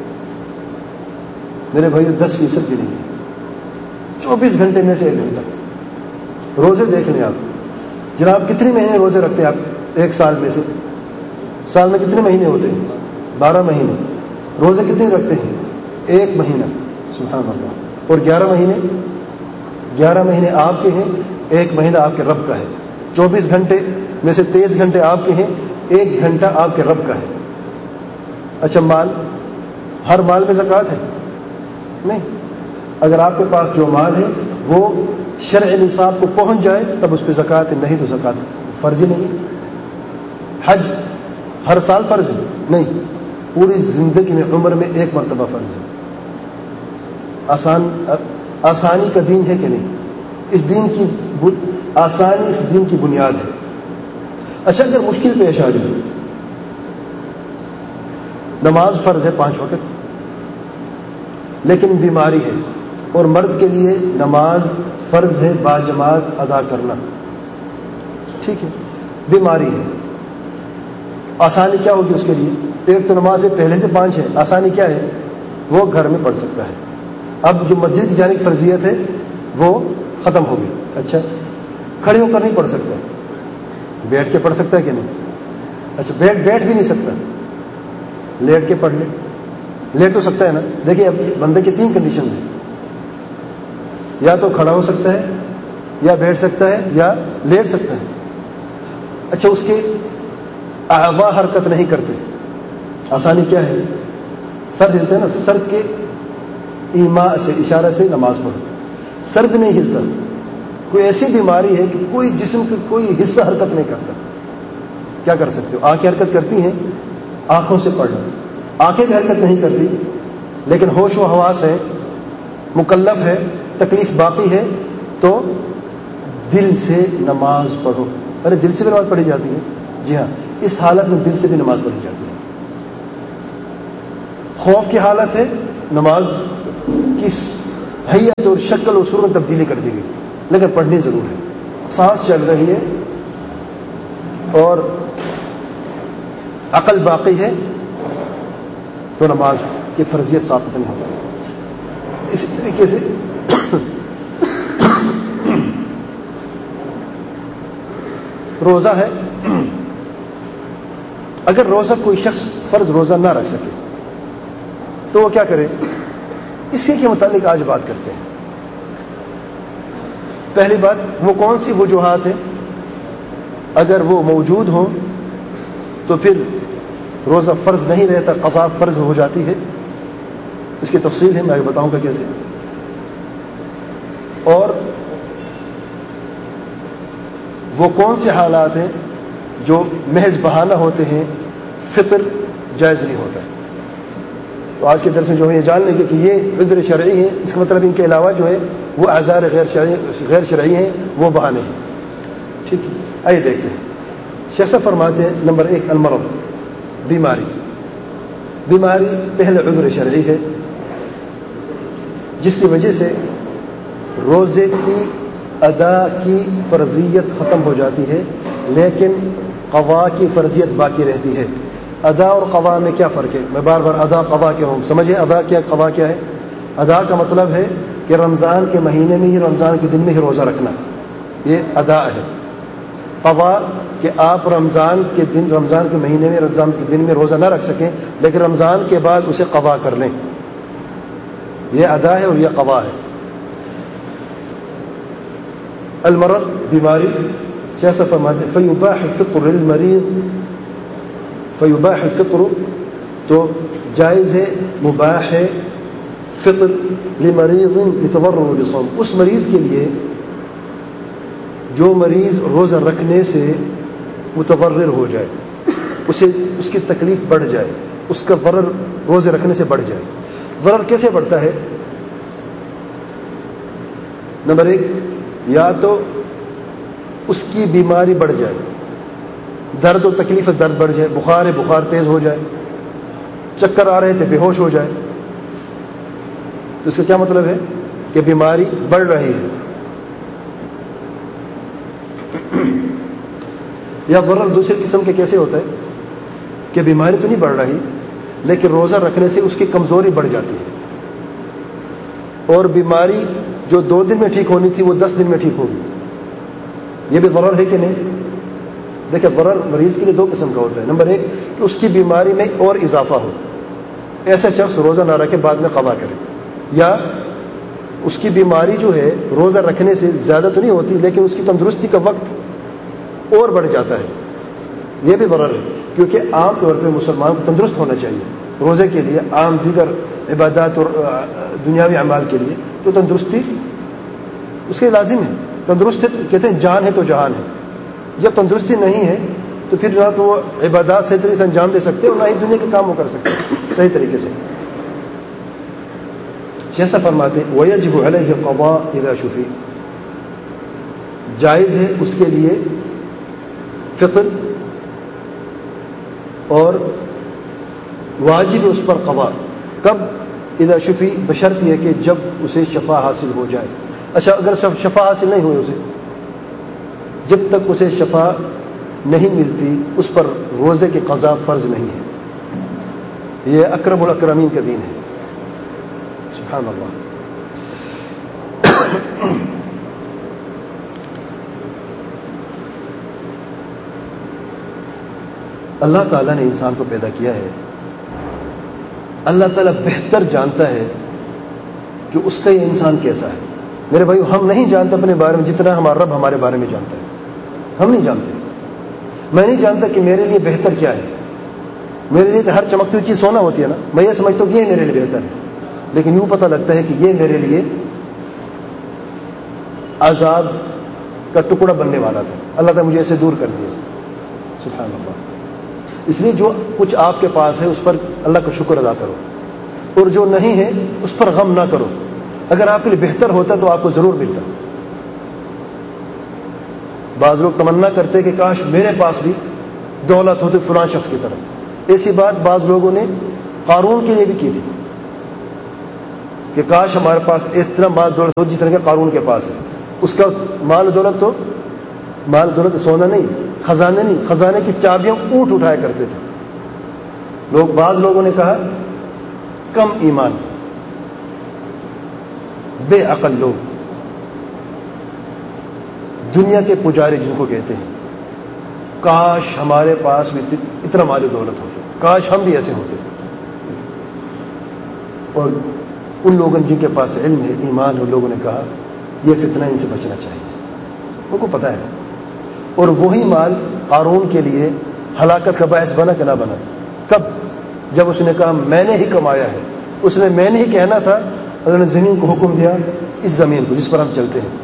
میرے بھائیو 10% بھی نہیں. 24 گھنٹے میں سے 1 گھنٹہ. روزے دیکھ لیں آپ جناب، کتنے مہینے روزے رکھتے ہیں آپ ایک سال میں سے؟ سال میں کتنے مہینے ہوتے ہیں؟ 12 مہینے. روزے کتنے رکھتے ہیں؟ 1 مہینہ. سبحان اللہ. اور 11 مہینے آپ کے ہیں، 1 مہینہ آپ کے رب کا ہے. 24 گھنٹے میں سے 23 گھنٹے آپ کے ہیں، 1 گھنٹہ آپ کے رب کا ہے. اچھا مال، ہر مال میں زکوٰۃ ہے؟ نہیں. اگر آپ کے پاس جو مال ہے وہ شرع نصاب کو پہنچ جائے تب اس پہ زکوٰۃ ہے، نہیں تو زکوٰۃ فرض ہی نہیں. حج ہر سال فرض ہے؟ نہیں، پوری زندگی میں عمر میں 1 مرتبہ فرض ہے. آسانی کا دین ہے کہ نہیں؟ اس دین کی آسانی اس دین کی بنیاد ہے. اچھا اگر مشکل پیش آ جائے، نماز فرض ہے 5 وقت لیکن بیماری ہے، اور مرد کے لیے نماز فرض ہے باجماعت ادا کرنا. ٹھیک ہے، بیماری ہے، آسانی کیا ہوگی اس کے لیے؟ ایک تو نماز پہلے سے 5 ہے، آسانی کیا ہے؟ وہ گھر میں پڑھ سکتا ہے. اب جو مسجد کی جانب فرضیت ہے وہ ختم ہوگی. اچھا کھڑے ہو کر نہیں پڑھ سکتا، بیٹھ کے پڑھ سکتا ہے کہ نہیں؟ اچھا بیٹھ بھی نہیں سکتا، لیٹ کے پڑھ لے. لیٹ تو سکتا ہے نا. دیکھیے اب بندے کی 3 کنڈیشنز ہیں، یا تو کھڑا ہو سکتا ہے، یا بیٹھ سکتا ہے، یا لیٹ سکتا ہے. اچھا اس کے اعضاء حرکت نہیں کرتے، آسانی کیا ہے؟ سر ہلتا ہے نا، سر کے ایما سے اشارہ سے نماز پڑھو. سر بھی نہیں ہلتا. کوئی ایسی بیماری ہے کہ کوئی جسم کا کوئی حصہ حرکت نہیں کرتا، کیا کر سکتے ہو؟ آنکھیں حرکت کرتی ہیں، آنکھوں سے پڑھنا. آنکھیں بھی حرکت نہیں کرتی لیکن ہوش و حواس ہے، مکلف ہے، تکلیف باقی ہے، تو دل سے نماز پڑھو. ارے دل سے بھی نماز پڑھی جاتی ہے؟ جی ہاں، اس حالت میں دل سے بھی نماز پڑھی جاتی ہے. خوف کی حالت ہے، نماز کی حیت اور شکل اور صورت میں تبدیلی کر دی گئی، لیکن پڑھنی ضرور ہے. سانس چل رہی ہے اور عقل باقی ہے تو نماز کی فرضیت ثابت نہیں ہوتی. اسی طریقے سے روزہ ہے. اگر روزہ کوئی شخص فرض روزہ نہ رکھ سکے تو وہ کیا کرے؟ اسی کے متعلق آج بات کرتے ہیں. پہلی بات، وہ کون سی وجوہات ہیں اگر وہ موجود ہوں تو پھر روزہ فرض نہیں رہتا، قضا فرض ہو جاتی ہے. اس کی تفصیل ہے، میں بتاؤں گا کیسے. اور وہ کون سے حالات ہیں جو محض بہانہ ہوتے ہیں، فطر جائز نہیں ہوتا. تو آج کے درس میں جو ہے یہ جان لیں گے کہ یہ عذر شرعی ہے. اس کا مطلب ان کے علاوہ جو ہے وہ اعذار غیر شرعی ہیں، وہ بہانے ہیں. ٹھیک ہے، آئیے دیکھتے ہیں. شیخ صاحب فرماتے ہیں نمبر 1 المرض، بیماری. بیماری پہلے عذر شرعی ہے جس کی وجہ سے روزے کی ادا کی فرضیت ختم ہو جاتی ہے لیکن قضا کی فرضیت باقی رہتی ہے. ادا اور قضا میں کیا فرق ہے؟ میں بار بار ادا قضا کہہ رہا ہوں، سمجھیں ادا کیا قضا کیا ہے. ادا کا مطلب ہے کہ رمضان کے مہینے میں ہی، رمضان کے دن میں ہی روزہ رکھنا، یہ ادا ہے. قضا کہ آپ رمضان کے دن، رمضان کے مہینے میں، رمضان کے دن میں روزہ نہ رکھ سکیں لیکن رمضان کے بعد اسے قضا کر لیں، یہ ادا ہے اور یہ قضا ہے. المرض بیماری، کیسا فرماتے ہیں فیباح الفطر للمریض، فیباح الفطر تو جائز ہے، مباح ہے فطر لمریض یتضرر بصوم، اس مریض کے لیے جو مریض روزہ رکھنے سے متضرر ہو جائے، اسے اس کی تکلیف بڑھ جائے، اس کا ضرر روزے رکھنے سے بڑھ جائے. ضرر کیسے بڑھتا ہے؟ نمبر 1، یا تو اس کی بیماری بڑھ جائے، درد و تکلیف درد بڑھ جائے، بخار ہے بخار تیز ہو جائے، چکر آ رہے تھے بے ہوش ہو جائے. تو اس کا کیا مطلب ہے کہ بیماری بڑھ رہی ہے. یا ضرر دوسری قسم کے کیسے ہوتا ہے کہ بیماری تو نہیں بڑھ رہی لیکن روزہ رکھنے سے اس کی کمزوری بڑھ جاتی ہے، اور بیماری جو 2 دن میں ٹھیک ہونی تھی وہ 10 دن میں ٹھیک ہوگی. یہ بھی ضرر ہے کہ نہیں؟ دیکھیں ضرر مریض کے لیے 2 قسم کا ہوتا ہے. نمبر 1 کہ اس کی بیماری میں اور اضافہ ہو، ایسا شخص روزہ نہ رکھے بعد میں قضا کرے، یا اس کی بیماری جو ہے روزہ رکھنے سے زیادہ تو نہیں ہوتی لیکن اس کی تندرستی کا وقت اور بڑھ جاتا ہے، یہ بھی ضرر ہے. کیونکہ عام طور پہ مسلمان کو تندرست ہونا چاہیے روزے کے لیے، عام دیگر عبادات اور دنیاوی اعمال کے لیے تو تندرستی اس کے لازم ہے. تندرست کہتے ہیں جان ہے تو جہان ہے. جب تندرستی نہیں ہے تو پھر نہ تو وہ عبادات صحیح طریقے سے انجام دے سکتے اور نہ ہی دنیا کے کام وہ کر سکتے صحیح طریقے سے. جیسا فرماتے ہیں وَيَجِبُ عَلَيْهِ الْقَضَاءُ إِذَا شُفِي، جائز ہے اس کے لیے فطر اور واجب اس پر قضا. کب؟ اذا شفی، بشرط یہ کہ جب اسے شفا حاصل ہو جائے. اچھا اگر شفا حاصل نہیں ہوئی اسے، جب تک اسے شفا نہیں ملتی اس پر روزے کی قضا فرض نہیں ہے. یہ اکرم الاکرمین کا دین ہے، سبحان اللہ. اللہ تعالیٰ نے انسان کو پیدا کیا ہے، اللہ تعالیٰ بہتر جانتا ہے کہ اس کا یہ انسان کیسا ہے. میرے بھائی ہم نہیں جانتے اپنے بارے میں جتنا ہمارا رب ہمارے بارے میں جانتا ہے. ہم نہیں جانتے. میں نہیں جانتا کہ میرے لیے بہتر کیا ہے. میرے لیے تو ہر چمکتی ہوئی چیز سونا ہوتی ہے نا، میں یہ سمجھتا ہوں کہ یہ میرے لیے بہتر ہے، لیکن یوں پتہ لگتا ہے کہ یہ میرے لیے عذاب کا ٹکڑا بننے والا تھا. اللہ تعالیٰ مجھے اسے دور کر دیا، سبحان اللہ. اس لیے جو کچھ آپ کے پاس ہے اس پر اللہ کا شکر ادا کرو، اور جو نہیں ہے اس پر غم نہ کرو. اگر آپ کے لیے بہتر ہوتا تو آپ کو ضرور ملتا. بعض لوگ تمنا کرتے کہ کاش میرے پاس بھی دولت ہوتی فلاں شخص کی طرح. ایسی بات بعض لوگوں نے قارون کے لیے بھی کی تھی کہ کاش ہمارے پاس اس طرح مال دولت ہو جس طرح کہ قارون کے پاس ہے. اس کا مال دولت تو مال دولت سونا نہیں، خزانے نہیں، خزانے کی چابیاں اونٹ اٹھایا کرتے تھے. بعض لوگوں نے کہا کم ایمان، بے عقل لوگ، دنیا کے پجاری جن کو کہتے ہیں، کاش ہمارے پاس بھی اتنا مال و دولت ہوتا، کاش ہم بھی ایسے ہوتے. اور ان لوگوں جن کے پاس علم ہے، ایمان، ان لوگوں نے کہا یہ فتنہ ان سے بچنا چاہیے. ان کو پتہ ہے. اور وہی مال قارون کے لیے ہلاکت کا باعث بنا کہ نہ بنا. کب؟ جب اس نے کہا میں نے ہی کمایا ہے. اس نے میں نے ہی کہنا تھا. اللہ نے زمین کو حکم دیا، اس زمین کو جس پر ہم چلتے ہیں،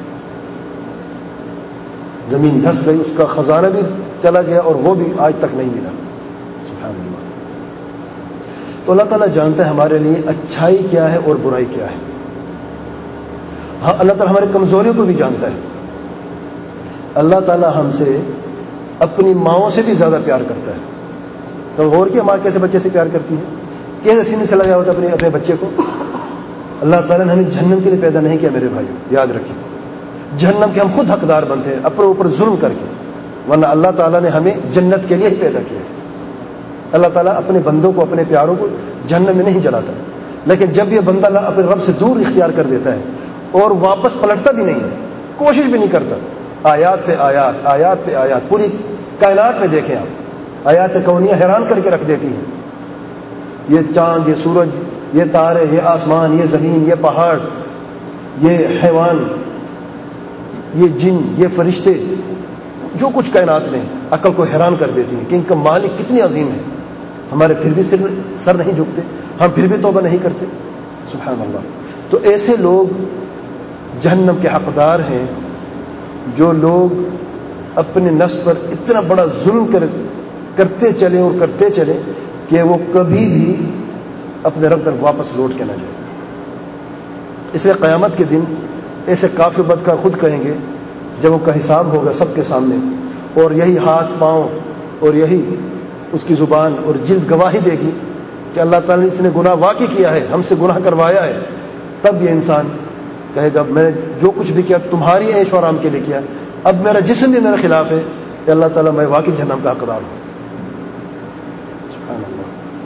زمین دھس گئی، اس کا خزانہ بھی چلا گیا اور وہ بھی آج تک نہیں ملا. سبحان اللہ. تو اللہ تعالیٰ جانتا ہے ہمارے لیے اچھائی کیا ہے اور برائی کیا ہے. ہاں، اللہ تعالیٰ ہماری کمزوریوں کو بھی جانتا ہے. اللہ تعالیٰ ہم سے اپنی ماؤں سے بھی زیادہ پیار کرتا ہے. تو غور کیا ماں کیسے بچے سے پیار کرتی ہے، کیسے سینے سے لگایا ہوتا ہے اپنے بچے کو. اللہ تعالیٰ نے ہمیں جہنم کے لیے پیدا نہیں کیا میرے بھائیو، یاد رکھیں. جہنم کے ہم خود حقدار بنتے ہیں اپنے اوپر ظلم کر کے، ورنہ اللہ تعالیٰ نے ہمیں جنت کے لیے ہی پیدا کیا ہے. اللہ تعالیٰ اپنے بندوں کو، اپنے پیاروں کو جہنم میں نہیں جلاتا. لیکن جب یہ بندہ اپنے رب سے دور اختیار کر دیتا ہے اور واپس پلٹتا بھی نہیں ہے، کوشش بھی نہیں کرتا، آیات پہ آیات، آیات پہ آیات، پوری کائنات میں دیکھیں آپ، آیات کونیہ حیران کر کے رکھ دیتی ہیں. یہ چاند، یہ سورج، یہ تارے، یہ آسمان، یہ زمین، یہ پہاڑ، یہ حیوان، یہ جن، یہ فرشتے، جو کچھ کائنات میں عقل کو حیران کر دیتی ہیں کہ ان کا مالک کتنی عظیم ہے. ہمارے پھر بھی سر نہیں جھکتے، ہم پھر بھی توبہ نہیں کرتے. سبحان اللہ. تو ایسے لوگ جہنم کے حقدار ہیں جو لوگ اپنے نفس پر اتنا بڑا ظلم کرتے چلے اور کرتے چلے کہ وہ کبھی بھی اپنے رب تک واپس لوٹ کے نہ جائے. اس لیے قیامت کے دن ایسے کافر بدکار خود کہیں گے جب ان کا حساب ہوگا سب کے سامنے، اور یہی ہاتھ پاؤں اور یہی اس کی زبان اور جلد گواہی دے گی کہ اللہ تعالیٰ نے اس نے گناہ واقع کیا ہے، ہم سے گناہ کروایا ہے. تب یہ انسان کہے گا میں نے جو کچھ بھی کیا تمہاری عیش و آرام کے لیے کیا، اب میرا جسم بھی میرے خلاف ہے کہ اللہ تعالیٰ میں واقعی جہنم کا حقدار ہوں. سبحان اللہ.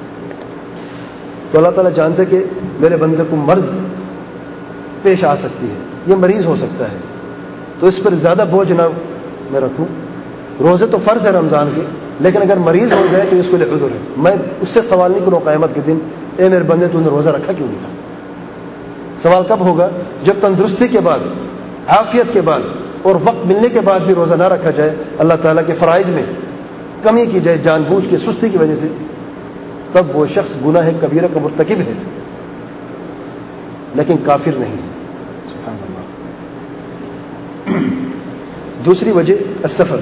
تو اللہ تعالیٰ جانتے کہ میرے بندے کو مرض پیش آ سکتی ہے، یہ مریض ہو سکتا ہے، تو اس پر زیادہ بوجھ نہ میں رکھوں. روزے تو فرض ہے رمضان کے، لیکن اگر مریض ہو جائے تو اس کو لیے عذر ہے. میں اس سے سوال نہیں کروں قیامت کے دن اے میرے بندے تو نے روزہ رکھا کیوں نہیں تھا. سوال کب ہوگا؟ جب تندرستی کے بعد، عافیت کے بعد اور وقت ملنے کے بعد بھی روزہ نہ رکھا جائے، اللہ تعالیٰ کے فرائض میں کمی کی جائے جان بوجھ کے، سستی کی وجہ سے، تب وہ شخص گناہ کبیرہ کا مرتکب ہے، لیکن کافر نہیں ہے. سبحان اللہ. دوسری وجہ السفر.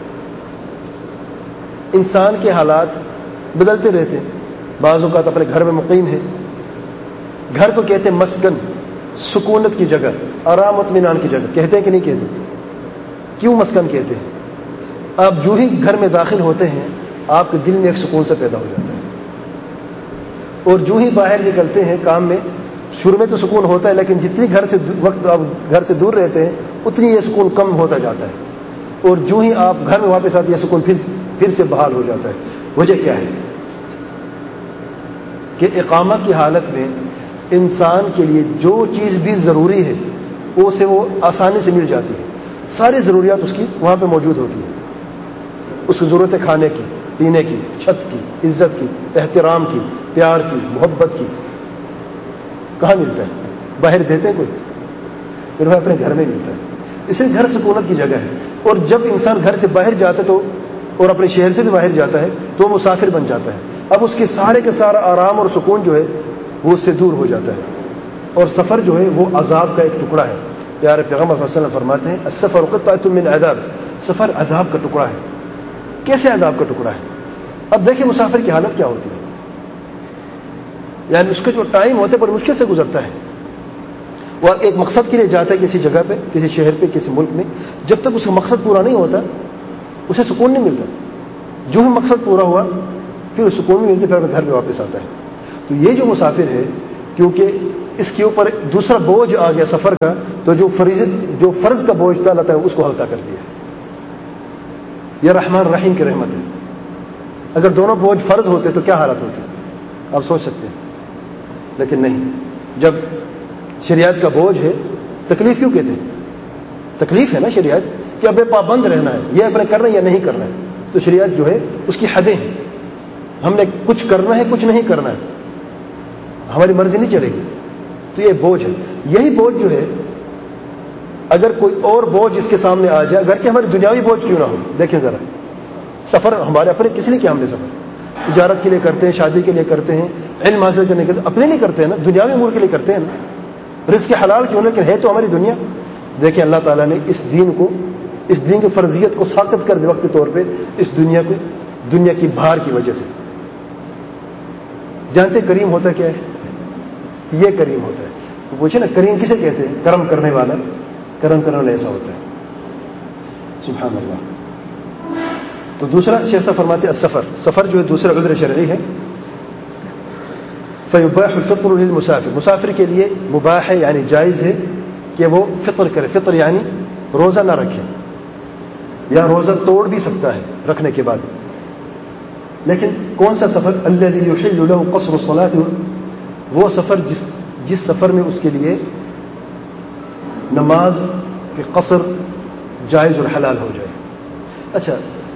انسان کے حالات بدلتے رہتے ہیں. بعض اوقات اپنے گھر میں مقیم ہے، گھر کو کہتے ہیں مسکن، سکونت کی جگہ، آرام و اطمینان کی جگہ. کہتے ہیں کہ نہیں کہتے؟ کیوں مسکن کہتے ہیں؟ آپ جو ہی گھر میں داخل ہوتے ہیں آپ کے دل میں ایک سکون سے پیدا ہو جاتا ہے، اور جو ہی باہر نکلتے ہیں کام میں، شروع میں تو سکون ہوتا ہے، لیکن جتنی وقت آپ گھر سے دور رہتے ہیں اتنی یہ سکون کم ہوتا جاتا ہے، اور جو ہی آپ گھر میں واپس آتے ہیں یہ سکون پھر سے بحال ہو جاتا ہے. وجہ کیا ہے؟ کہ اقامت کی حالت میں انسان کے لیے جو چیز بھی ضروری ہے اسے وہ آسانی سے مل جاتی ہے. ساری ضروریات اس کی وہاں پہ موجود ہوتی ہیں. اس کی ضرورت ہے کھانے کی، پینے کی، چھت کی، عزت کی، احترام کی، پیار کی، محبت کی. کہاں ملتا ہے؟ باہر دیتے ہیں کوئی؟ پھر وہ اپنے گھر میں ملتا ہے. اس لیے گھر سکونت کی جگہ ہے. اور جب انسان گھر سے باہر جاتا ہے تو، اور اپنے شہر سے بھی باہر جاتا ہے تو وہ مسافر بن جاتا ہے. اب اس کے سارے کے سارا آرام اور سکون جو ہے وہ اس سے دور ہو جاتا ہے، اور سفر جو ہے وہ عذاب کا ایک ٹکڑا ہے. پیارے پیغمبر صلی اللہ علیہ وسلم فرماتے ہیں السفر قطعۃ من عذاب. سفر عذاب کا ٹکڑا ہے. کیسے عذاب کا ٹکڑا ہے؟ اب دیکھیں مسافر کی حالت کیا ہوتی ہے. یعنی اس کا جو ٹائم ہوتا ہے بڑی مشکل سے گزرتا ہے. وہ ایک مقصد کے لیے جاتا ہے کسی جگہ پہ، کسی شہر پہ، کسی ملک میں. جب تک اس کا مقصد پورا نہیں ہوتا اسے سکون نہیں ملتا. جو ہی مقصد پورا ہوا پھر سکون نہیں ملتی، پھر گھر میں واپس آتا ہے. تو یہ جو مسافر ہے، کیونکہ اس کے اوپر دوسرا بوجھ آ گیا سفر کا، تو جو فرض کا بوجھ تھا اللہ تعالیٰ اس کو ہلکا کر دیا. یہ رحمان رحیم کی رحمت ہے. اگر دونوں بوجھ فرض ہوتے تو کیا حالت ہوتی؟ آپ سوچ سکتے ہیں، لیکن نہیں. جب شریعت کا بوجھ ہے، تکلیف کیوں کہتے ہیں؟ تکلیف ہے نا شریعت کہ اب پابند رہنا ہے، یہ اپنے کرنا ہے یا نہیں کرنا ہے. تو شریعت جو ہے اس کی حدیں ہیں، ہم نے کچھ کرنا ہے کچھ نہیں کرنا ہے، ہماری مرضی نہیں چلے گی. تو یہ بوجھ ہے. یہی بوجھ جو ہے اگر کوئی اور بوجھ اس کے سامنے آ جائے، اگرچہ ہماری دنیاوی بوجھ کیوں نہ ہو. دیکھیں ذرا، سفر ہمارے اپنے کس لیے کیا ہم نے سفر؟ تجارت کے لیے کرتے ہیں، شادی کے لیے کرتے ہیں، علم حاصل کرنے کے لیے، اپنے لیے کرتے ہیں نا، دنیاوی امور کے لیے کرتے ہیں نا. رزق حلال کیوں، لیکن ہے تو ہماری دنیا. دیکھیں اللہ تعالیٰ نے اس دین کی فرضیت کو ساقط کر دیا وقتی طور پہ اس دنیا کی بھار کی وجہ سے. جانتے کریم ہوتا کیا ہے؟ یہ کریم ہوتا ہے. پوچھے نا کریم کسے کہتے ہیں؟ کرم کرنے والا، کرم کرنے والا ایسا ہوتا ہے. سبحان اللہ. تو دوسرا شیخ صاحب فرماتے ہیں السفر، سفر جو ہے دوسرا عذر شرعی ہے. فیباح الفطر للمسافر، مسافر کے لیے مباح ہے یعنی جائز ہے کہ وہ فطر کرے. فطر یعنی روزہ نہ رکھے، یا روزہ توڑ بھی سکتا ہے رکھنے کے بعد. لیکن کون سا سفر؟ الذي يحل له قصر الصلاة، وہ سفر جس سفر میں اس کے لیے نماز کے قصر جائز اور حلال ہو جائے. اچھا،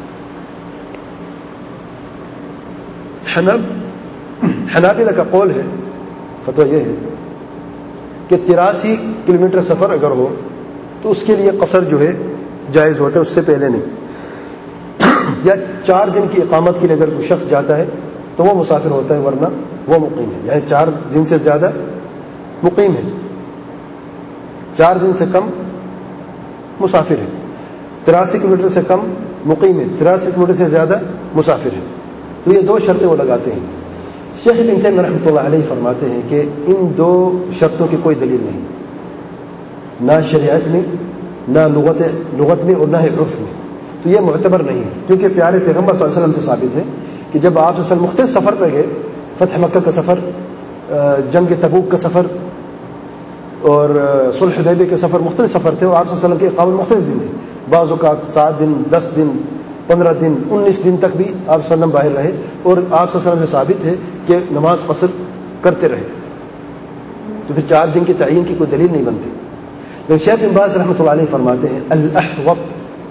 حنابلہ کا قول ہے، فتویٰ یہ ہے کہ 83 کلومیٹر سفر اگر ہو تو اس کے لیے قصر جو ہے جائز ہوتا ہے، اس سے پہلے نہیں. یا 4 دن کی اقامت کے لیے اگر کوئی شخص جاتا ہے تو وہ مسافر ہوتا ہے، ورنہ وہ مقیم ہے. یعنی 4 دن سے زیادہ مقیم ہے، 4 دن سے کم مسافر ہے. 83 کلومیٹر سے کم مقیم ہے، 83 کلومیٹر سے زیادہ مسافر ہے. تو یہ 2 شرطیں وہ لگاتے ہیں. شیخ ابن تیمیہ رحمۃ اللہ علیہ فرماتے ہیں کہ ان 2 شرطوں کی کوئی دلیل نہیں، نہ شریعت میں، نہ لغت میں، اور نہ عرف میں. تو یہ معتبر نہیں ہے، کیونکہ پیارے پیغمبر صلی اللہ علیہ وسلم سے ثابت ہے کہ جب آپ صلی اللہ علیہ وسلم مختلف سفر پہ گئے، فتح مکہ کا سفر، جنگ تبوک کا سفر اور صلح حدیبیہ کے سفر، مختلف سفر تھے، اور آپ صلی اللہ علیہ وسلم کے اقامت مختلف دن تھے. بعض اوقات 7 دن، 10 دن، 15 دن، 19 دن تک بھی آپ صلی اللہ علیہ وسلم باہر رہے، اور آپ صلی اللہ علیہ وسلم سے ثابت ہے کہ نماز قصر کرتے رہے. تو پھر 4 دن کی تعین کی کوئی دلیل نہیں بنتی. لیکن شیخ بن باز رحمۃ اللہ علیہ فرماتے ہیں الاحوط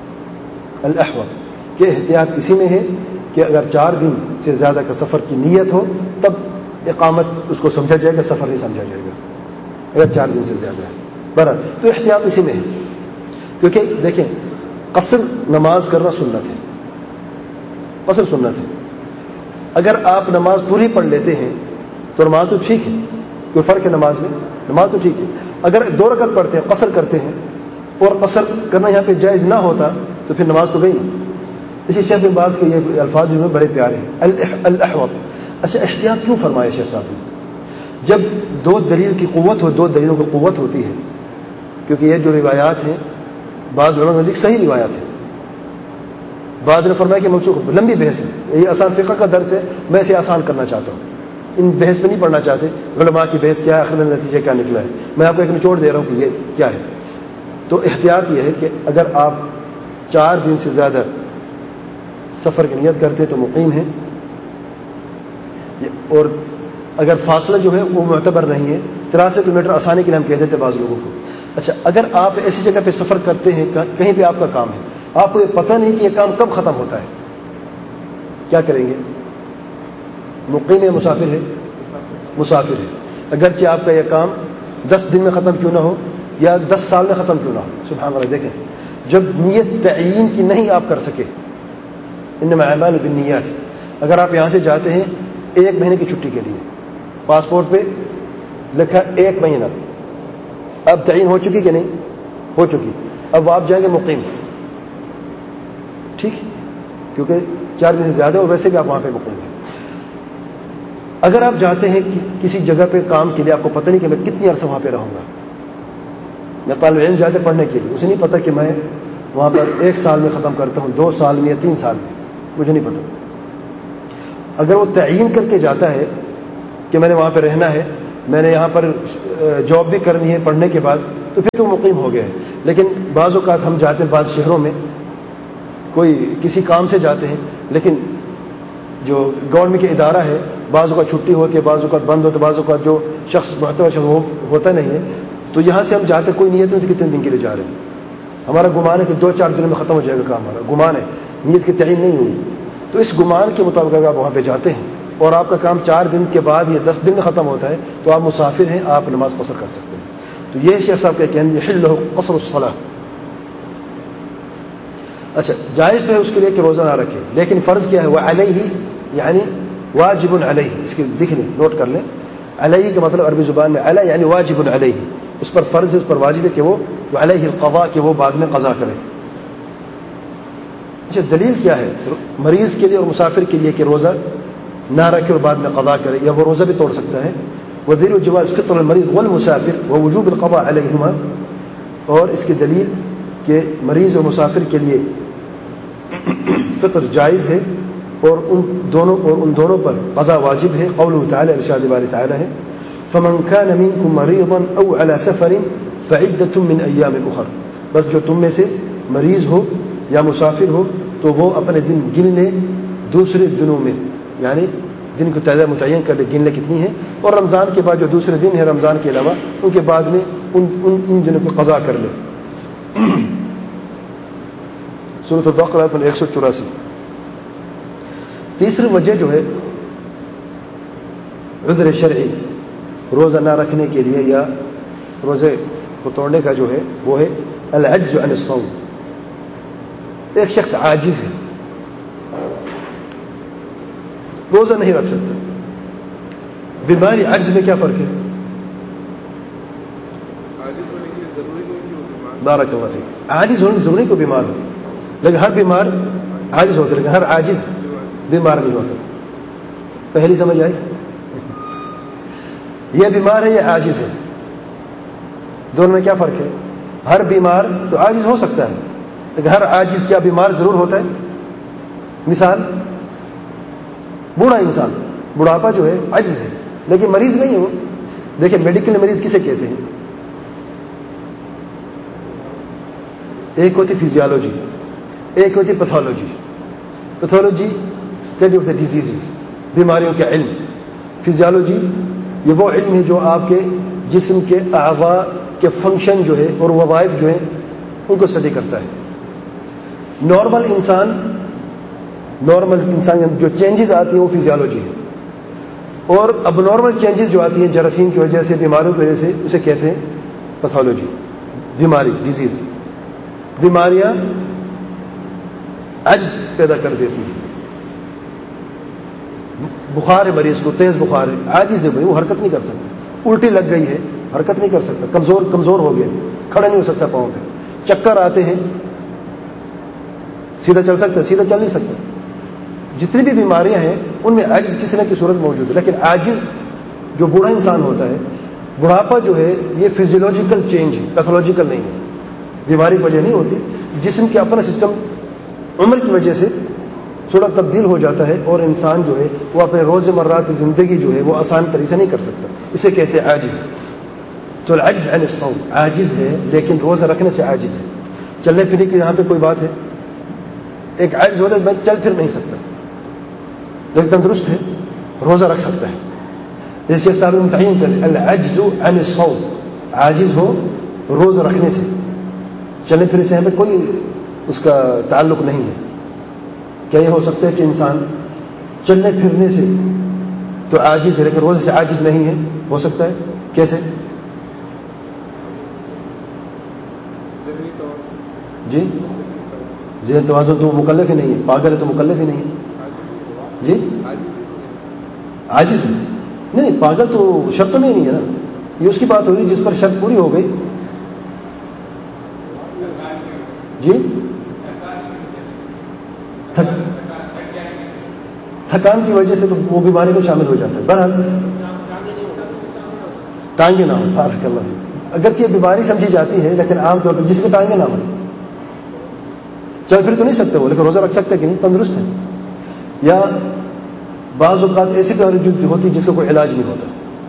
کہ احتیاط اسی میں ہے کہ اگر 4 دن سے زیادہ کا سفر کی نیت ہو تب اقامت اس کو سمجھا جائے گا، سفر نہیں سمجھا جائے گا اگر 4 دن سے زیادہ ہے. برابر تو احتیاط اسی میں ہے، کیونکہ دیکھیں قصر نماز کرنا سنت ہے، قصر سنت ہے. اگر آپ نماز پوری پڑھ لیتے ہیں تو نماز تو ٹھیک ہے، کوئی فرق ہے نماز میں، نماز تو ٹھیک ہے. اگر 2 رکعت پڑھتے ہیں، قصر کرتے ہیں، اور قصر کرنا یہاں پہ جائز نہ ہوتا تو پھر نماز تو گئی نہیں. اسی شیخ بن باز کے یہ الفاظ جو ہیں بڑے پیارے ہیں، الاحوط. اچھا، احتیاط کیوں فرمایا شیخ صاحب نے؟ جب 2 دلیل کی قوت ہو، 2 دلیلوں کی قوت ہوتی ہے، کیونکہ یہ جو روایات ہیں بعض لوگوں نزدیک صحیح روایات ہیں، بعض نے فرمایا کہ منسوخ. لمبی بحث ہے، یہ آسان فقہ کا درس ہے، میں اسے آسان کرنا چاہتا ہوں. ان بحث میں نہیں پڑھنا چاہتے علماء کی بحث کیا ہے، آخر میں نتیجہ کیا نکلا ہے. میں آپ کو ایک نچوڑ دے رہا ہوں کہ یہ کیا ہے. تو احتیاط یہ ہے کہ اگر آپ 4 دن سے زیادہ سفر کی نیت کرتے تو مقیم ہیں، اور اگر فاصلہ جو ہے وہ معتبر نہیں ہے. 83 کلومیٹر آسانی کے لیے ہم کہہ دیتے بعض لوگوں کو. اچھا، اگر آپ ایسی جگہ پہ سفر کرتے ہیں، کہیں پہ آپ کا کام ہے، آپ کو یہ پتہ نہیں کہ یہ کام کب ختم ہوتا ہے، کیا کریں گے؟ مقیم ہے، مسافر ہے؟ مسافر ہے. اگرچہ آپ کا یہ کام 10 دن میں ختم کیوں نہ ہو یا 10 سال میں ختم کیوں نہ ہو. سبحان اللہ. دیکھیں جب نیت تعین کی نہیں آپ کر سکے، انما الاعمال بالنیات. اگر آپ یہاں سے جاتے ہیں 1 مہینے کی چھٹی کے لیے، پاسپورٹ پہ لکھا 1 مہینہ، اب تعین ہو چکی کہ نہیں ہو چکی، اب آپ جائیں گے مقیم، ٹھیک، کیونکہ 4 دن سے زیادہ اور ویسے بھی آپ وہاں پہ مقیم ہیں. اگر آپ جاتے ہیں کسی جگہ پہ کام کے لیے، آپ کو پتہ نہیں کہ میں کتنی عرصہ وہاں پہ رہوں گا، یا طالب علم جاتے پڑھنے کے لیے، اسے نہیں پتہ کہ میں وہاں پر 1 سال میں ختم کرتا ہوں، 2 سال میں یا 3 سال میں، مجھے نہیں پتہ. اگر وہ تعین کر کے جاتا ہے کہ میں نے وہاں پہ رہنا ہے، میں نے یہاں پر جاب بھی کرنی ہے پڑھنے کے بعد، تو پھر تو مقیم ہو گیا ہے. لیکن بعض اوقات ہم جاتے ہیں بعض شہروں میں، کوئی کسی کام سے جاتے ہیں، لیکن جو گورنمنٹ کا ادارہ ہے، بعض اوقات چھٹی ہوتی ہے، بعض اوقات بند ہوتا ہے، بعض اوقات جو شخص معتبر شخص وہ ہوتا نہیں ہے، تو یہاں سے ہم جاتے کوئی نیت نہیں کتنے دن کے لیے جا رہے ہیں، ہمارا گمان ہے کہ 2-4 دنوں میں ختم ہو جائے گا کام، ہمارا گمان ہے، نیت کی تعین نہیں ہوئی، تو اس گمان کے مطابق اگر آپ وہاں پہ جاتے ہیں اور آپ کا کام 4 دن کے بعد یا 10 دن میں ختم ہوتا ہے تو آپ مسافر ہیں، آپ نماز قصر کر سکتے ہیں. تو یہ شیخ صاحب کا کہنا ہے حلہ قصر الصلاۃ. اچھا، جائز تو ہے اس کے لیے کہ روزہ نہ رکھے، لیکن فرض کیا ہے؟ وہ علیہ، یعنی واجب علیہ. اس کے لکھ لیں، نوٹ کر لیں. علیہ کا مطلب عربی زبان میں علیہ یعنی واجب علیہ، اس پر فرض ہے، اس پر واجب ہے کہ وہ علیہ القضاء، کہ وہ بعد میں قضا کرے. اچھا، دلیل کیا ہے مریض کے لیے اور مسافر کے لیے کہ روزہ نہ رکھے اور بعد میں قضا کرے، یا وہ روزہ بھی توڑ سکتا ہے؟ ودلیل جواز فطر المریض والمسافر ووجوب القضاء علیہما. اور اس کی دلیل کہ مریض اور مسافر کے لیے فطر جائز ہے اور ان دونوں پر قضا واجب ہے. قوله تعالی، ارشاد باری تعالی ہے فمن كان منكم مريضا او على سفر فعدة من ایام اخر. بس جو تم میں سے مریض ہو یا مسافر ہو تو وہ اپنے دن گن لے دوسرے دنوں میں، یعنی دن کو تعداد متعین کر لے، گن لے کتنی ہے، اور رمضان کے بعد جو دوسرے دن ہے رمضان کے علاوہ ان کے بعد میں ان دنوں کو قضا کر لے. سورۃ البقرہ 184. تیسری وجہ جو ہے عذر شرعی روزہ نہ رکھنے کے لیے یا روزے کو توڑنے کا جو ہے وہ ہے العجز عن الصوم. ایک شخص عاجز ہے، روزہ نہیں رکھ سکتا. بیماری عجز میں کیا فرق ہے؟ بارک اللہ فیک. عاجز ہونے ضروری کو بیمار ہو، لیکن ہر بیمار عاجز ہوتا ہے، لیکن ہر عاجز بیمار نہیں ہوتا. پہلی سمجھ آئی؟ یہ بیمار ہے، یہ عاجز ہے، دونوں میں کیا فرق ہے؟ ہر بیمار تو عاجز ہو سکتا ہے، لیکن ہر عاجز کیا بیمار ضرور ہوتا ہے؟ مثال بوڑھا انسان، بڑھاپا جو ہے عجز ہے لیکن مریض نہیں ہو. دیکھیں میڈیکل مریض کسے کہتے ہیں؟ ایک ہوتی فزیولوجی، ایک ہوتی pathology. Pathology study of the diseases, بیماریوں کا علم. فزیولوجی یہ وہ علم ہے جو آپ کے جسم کے اعضاء کے فنکشن جو ہے اور وظائف جو ہیں ان کو اسٹڈی کرتا ہے. نارمل انسان جو چینجز آتی ہیں وہ فزیولوجی ہے، اور اب نارمل چینجز جو آتی ہیں جراثیم کی وجہ سے، بیماریوں کی وجہ سے، اسے کہتے ہیں پیتھولوجی. بیماری، ڈیزیز، بیماریاں عجز پیدا کر دیتی ہیں. بخار ہے مریض کو، تیز بخار ہے، عاجز ہے بھائی، وہ حرکت نہیں کر سکتا. الٹی لگ گئی ہے، حرکت نہیں کر سکتا، کمزور ہو گیا، کھڑا نہیں ہو سکتا پاؤں پہ. چکر آتے ہیں، سیدھا چل سکتا، سیدھا چل نہیں سکتا. جتنی بھی بیماریاں ہیں ان میں عجز کسی نہ کسی صورت موجود ہے. لیکن عاجز جو بوڑھا انسان ہوتا ہے، بڑھاپا جو ہے یہ فزیولوجیکل چینج ہے، پیتھولوجیکل نہیں ہے، بیماری کی وجہ نہیں ہوتی. جسم کے اپنا سسٹم عمر کی وجہ سے تھوڑا تبدیل ہو جاتا ہے اور انسان جو ہے وہ اپنے روزمرہ کی زندگی جو ہے وہ آسان طریقے سے نہیں کر سکتا. اسے کہتے ہیں عاجز. تو العجز عن الصوم، عاجز ہے لیکن روزہ رکھنے سے عاجز ہے. چلنے پھرنے کی یہاں پہ کوئی بات ہے؟ ایک عاجز ہوتا ہے میں چل پھر نہیں سکتا لیکن تندرست ہے، روزہ رکھ سکتا ہے. جیسے صاحب متعین کریں العجز عن الصوم، عاجز ہو روزہ رکھنے سے. چلنے پھرنے سے یہاں پہ کوئی اس کا تعلق نہیں ہے. کیا یہ ہو سکتا ہے کہ انسان چلنے پھرنے سے تو عاجز ہے لیکن روزے سے عاجز نہیں ہے؟ ہو سکتا ہے. کیسے؟ جی ذہن توازن تو مکلف ہی نہیں ہے، پاگل ہے تو مکلف ہی نہیں ہے. جی عاجز نہیں، پاگل تو شرط میں ہی نہیں ہے نا. یہ اس کی بات ہو رہی جس پر شرط پوری ہو گئی. جی تھکان کی وجہ سے تو وہ بیماری میں شامل ہو جاتا ہے. بہرحال ٹانگیں نہ ہو، بارک اللہ، اگرچہ یہ بیماری سمجھی جاتی ہے لیکن عام طور پر جس کے ٹانگیں نہ ہو، چل پھر تو نہیں سکتے وہ لیکن روزہ رکھ سکتے کہ نہیں، تندرست ہے. یا بعض اوقات ایسی بیماری جو ہوتی ہے جس کا کوئی علاج نہیں ہوتا،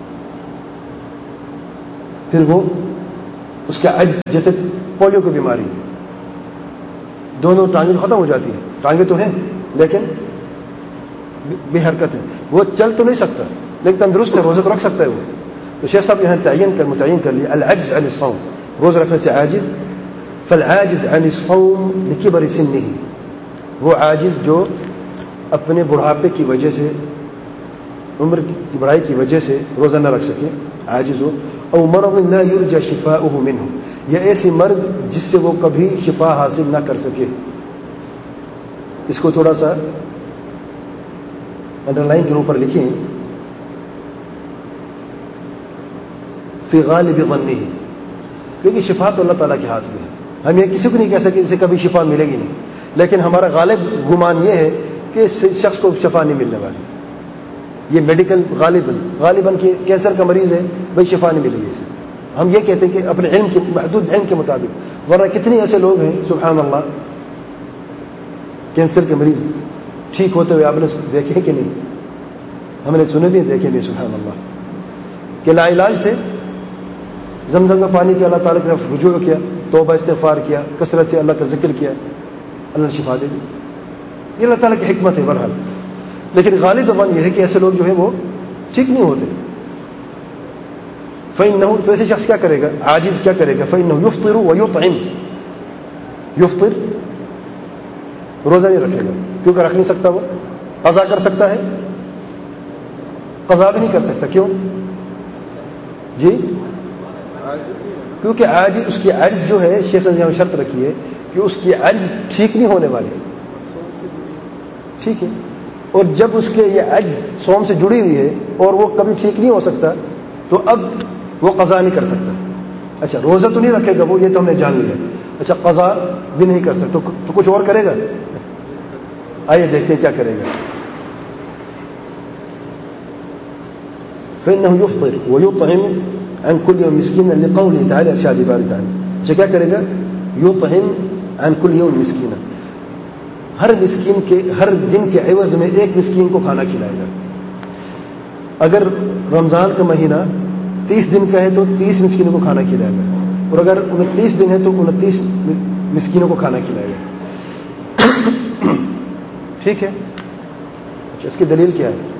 پھر وہ اس کا عجز، جیسے پولیو کی بیماری، دونوں ٹانگیں ختم ہو جاتی ہیں. ٹانگیں تو ہیں لیکن بے حرکت ہے، وہ چل تو نہیں سکتا لیکن تندرست ہے، روزہ تو رکھ سکتا ہے وہ. تو شیخ صاحب یہاں متعین کر لیا العجز عن الصوم، روزہ رکھنے سے عاجز. فالعاجز عن الصوم لكبر سنه، وہ عاجز جو اپنے بڑھاپے کی وجہ سے، عمر کی بڑھائی کی وجہ سے روزہ نہ رکھ سکے، عاجز ہو. او مرض لا يرجى شفاؤه منه، یا ایسی مرض جس سے وہ کبھی شفا حاصل نہ کر سکے. اس کو تھوڑا سا انڈر لائن کے اوپر لکھیں، فی غالب ظنہ، کیونکہ شفا تو اللہ تعالیٰ کے ہاتھ میں ہے. ہم یہ کسی کو نہیں کہہ سکتے اسے کبھی شفا ملے گی نہیں، لیکن ہمارا غالب گمان یہ ہے کہ اس شخص کو شفا نہیں ملنے والی. یہ میڈیکل غالباً کہ کینسر کا مریض ہے، بھائی شفا نہیں ملے گی اسے. ہم یہ کہتے ہیں کہ اپنے علم کے محدود علم کے مطابق، ورنہ کتنے ایسے لوگ ہیں سبحان اللہ کینسر کے مریض ٹھیک ہوتے ہوئے آپ نے دیکھے کہ نہیں؟ ہم نے سنے بھی دیکھے بھی سبحان اللہ کہ لا علاج تھے، زمزم کا پانی کیا، اللہ تعالیٰ کی طرف رجوع کیا، توبہ استغفار کیا، کثرت سے اللہ کا ذکر کیا، اللہ نے شفا دے دی. یہ اللہ تعالیٰ کی حکمت ہے بہرحال. لیکن غالب ظن یہ ہے کہ ایسے لوگ جو ہیں وہ ٹھیک نہیں ہوتے. فإنه، تو ایسے شخص کیا کرے گا، عاجز کیا کرے گا، فإنه يفطر ويطعم. یفطر، روزہ نہیں رکھے گا کیونکہ رکھ نہیں سکتا، وہ قضا کر سکتا ہے، قضا بھی نہیں کر سکتا. کیوں جی؟ کیونکہ عاجز، اس کی عجز جو ہے، شیخ نے شرط رکھی ہے کہ اس کی عجز ٹھیک نہیں ہونے والی. ٹھیک ہے، اور جب اس کے یہ عجز صوم سے جڑی ہوئی ہے اور وہ کبھی ٹھیک نہیں ہو سکتا تو اب وہ قضا نہیں کر سکتا. اچھا روزہ تو نہیں رکھے گا وہ، یہ تو ہم نے جان لیا. اچھا قضا بھی نہیں کر سکتا تو کچھ اور کرے گا. آئیے دیکھتے ہیں کیا کرے گا. فإنه يفطر ويطعم عن كل يوم مسكينا لقوله تعالى ارشاد بارك تعالى. اچھا کیا کرے گا، يطعم عن كل يوم مسكينا، ہر مسکین کے ہر دن کے عوض میں ایک مسکین کو کھانا کھلائے گا. اگر رمضان کا مہینہ 30 دن کا ہے تو 30 مسکینوں کو کھانا کھلائے گا، اور اگر 29 دن ہے تو 29 مسکینوں کو کھانا کھلائے گا. ٹھیک ہے، اس کی دلیل کیا ہے؟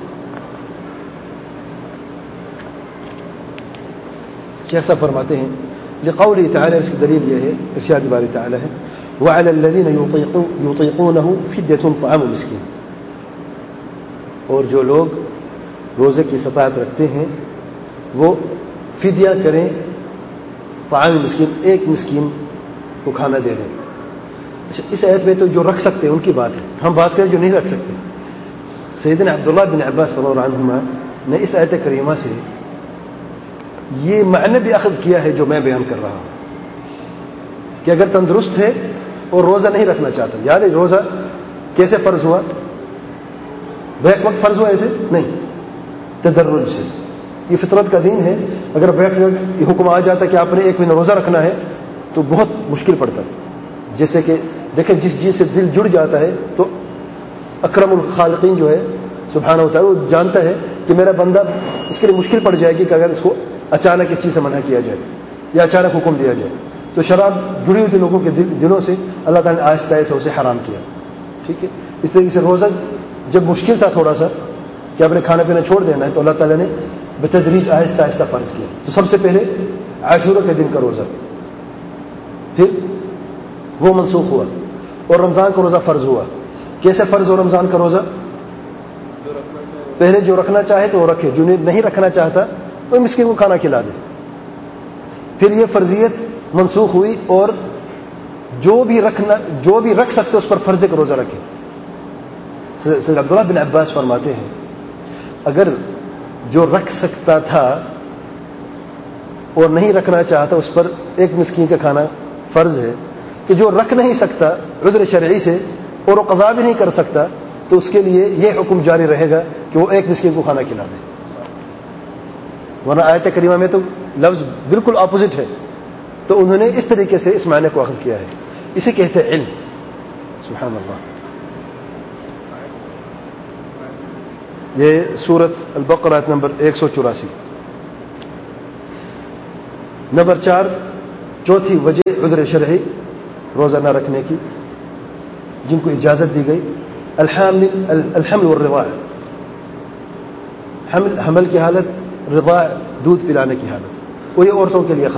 شیخ صاحب فرماتے ہیں لقوله تعالی، اس کی دلیل یہ ہے، ارشاد باری تعالی ہے وعلى الذين يطيقونه فدية طعام مسكين، اور جو لوگ روزے کی استطاعت رکھتے ہیں وہ فدیہ کریں، طعام مسکین، ایک مسکین کو کھانا دے دیں. اچھا اس آیت میں تو جو رکھ سکتے ہیں ان کی بات ہے، ہم بات کریں جو نہیں رکھ سکتے. سیدنا عبداللہ بن عباس رضی اللہ عنہما نے اس آیت کریمہ سے یہ معنی بھی اخذ کیا ہے جو میں بیان کر رہا ہوں، کہ اگر تندرست ہے اور روزہ نہیں رکھنا چاہتا، یاد ہے روزہ کیسے فرض ہوا؟ بیک وقت فرض ہوا ایسے نہیں، تدرج سے. یہ فطرت کا دین ہے. اگر بیک وقت یہ حکم آ جاتا کہ آپ نے ایک مہینہ روزہ رکھنا ہے تو بہت مشکل پڑتا. جیسے کہ دیکھیں جس چیز سے دل جڑ جاتا ہے تو اکرم الخالقین جو ہے سبحانہ و تعالی وہ جانتا ہے کہ میرا بندہ، اس کے لیے مشکل پڑ جائے گی کہ اگر اس کو اچانک اس چیز سے منع کیا جائے یا اچانک حکم دیا جائے. تو شراب جڑی ہوئی تھی لوگوں کے دلوں سے، اللہ تعالیٰ نے آہستہ آہستہ اسے حرام کیا. ٹھیک ہے، اس طریقے سے روزہ جب مشکل تھا تھوڑا سا کہ آپ نے کھانا پینا چھوڑ دینا ہے تو اللہ تعالیٰ نے بتدریج آہستہ آہستہ فرض کیا. تو سب سے پہلے عاشورہ کے دن کا روزہ، پھر وہ منسوخ ہوا اور رمضان کا روزہ فرض ہوا. کیسے فرض ہو رمضان کا روزہ؟ پہلے جو رکھنا چاہے تو وہ رکھے، جو نہیں رکھنا چاہتا وہ مسکین کو کھانا کھلا دے. پھر یہ فرضیت منسوخ ہوئی اور جو بھی رکھ سکتے اس پر فرض کا روزہ رکھے. سید عبداللہ بن عباس فرماتے ہیں اگر جو رکھ سکتا تھا اور نہیں رکھنا چاہتا اس پر ایک مسکین کا کھانا فرض ہے، تو جو رکھ نہیں سکتا عذر شرعی سے اور وہ قضا بھی نہیں کر سکتا تو اس کے لیے یہ حکم جاری رہے گا کہ وہ ایک مسکین کو کھانا کھلا دے. ورنہ آیت کریمہ میں تو لفظ بالکل اپوزٹ ہے، تو انہوں نے اس طریقے سے اس معنی کو اخذ کیا ہے. اسے کہتے ہیں علم. سبحان اللہ. یہ سورۃ البقرہ نمبر 184. نمبر 4 چوتھی وجہ عذر شرعی روزہ نہ رکھنے کی جن کو اجازت دی گئی، الحمل والرضاع، حمل کی حالت، رضاع دودھ پلانے کی حالت، کوئی عورتوں کے لیے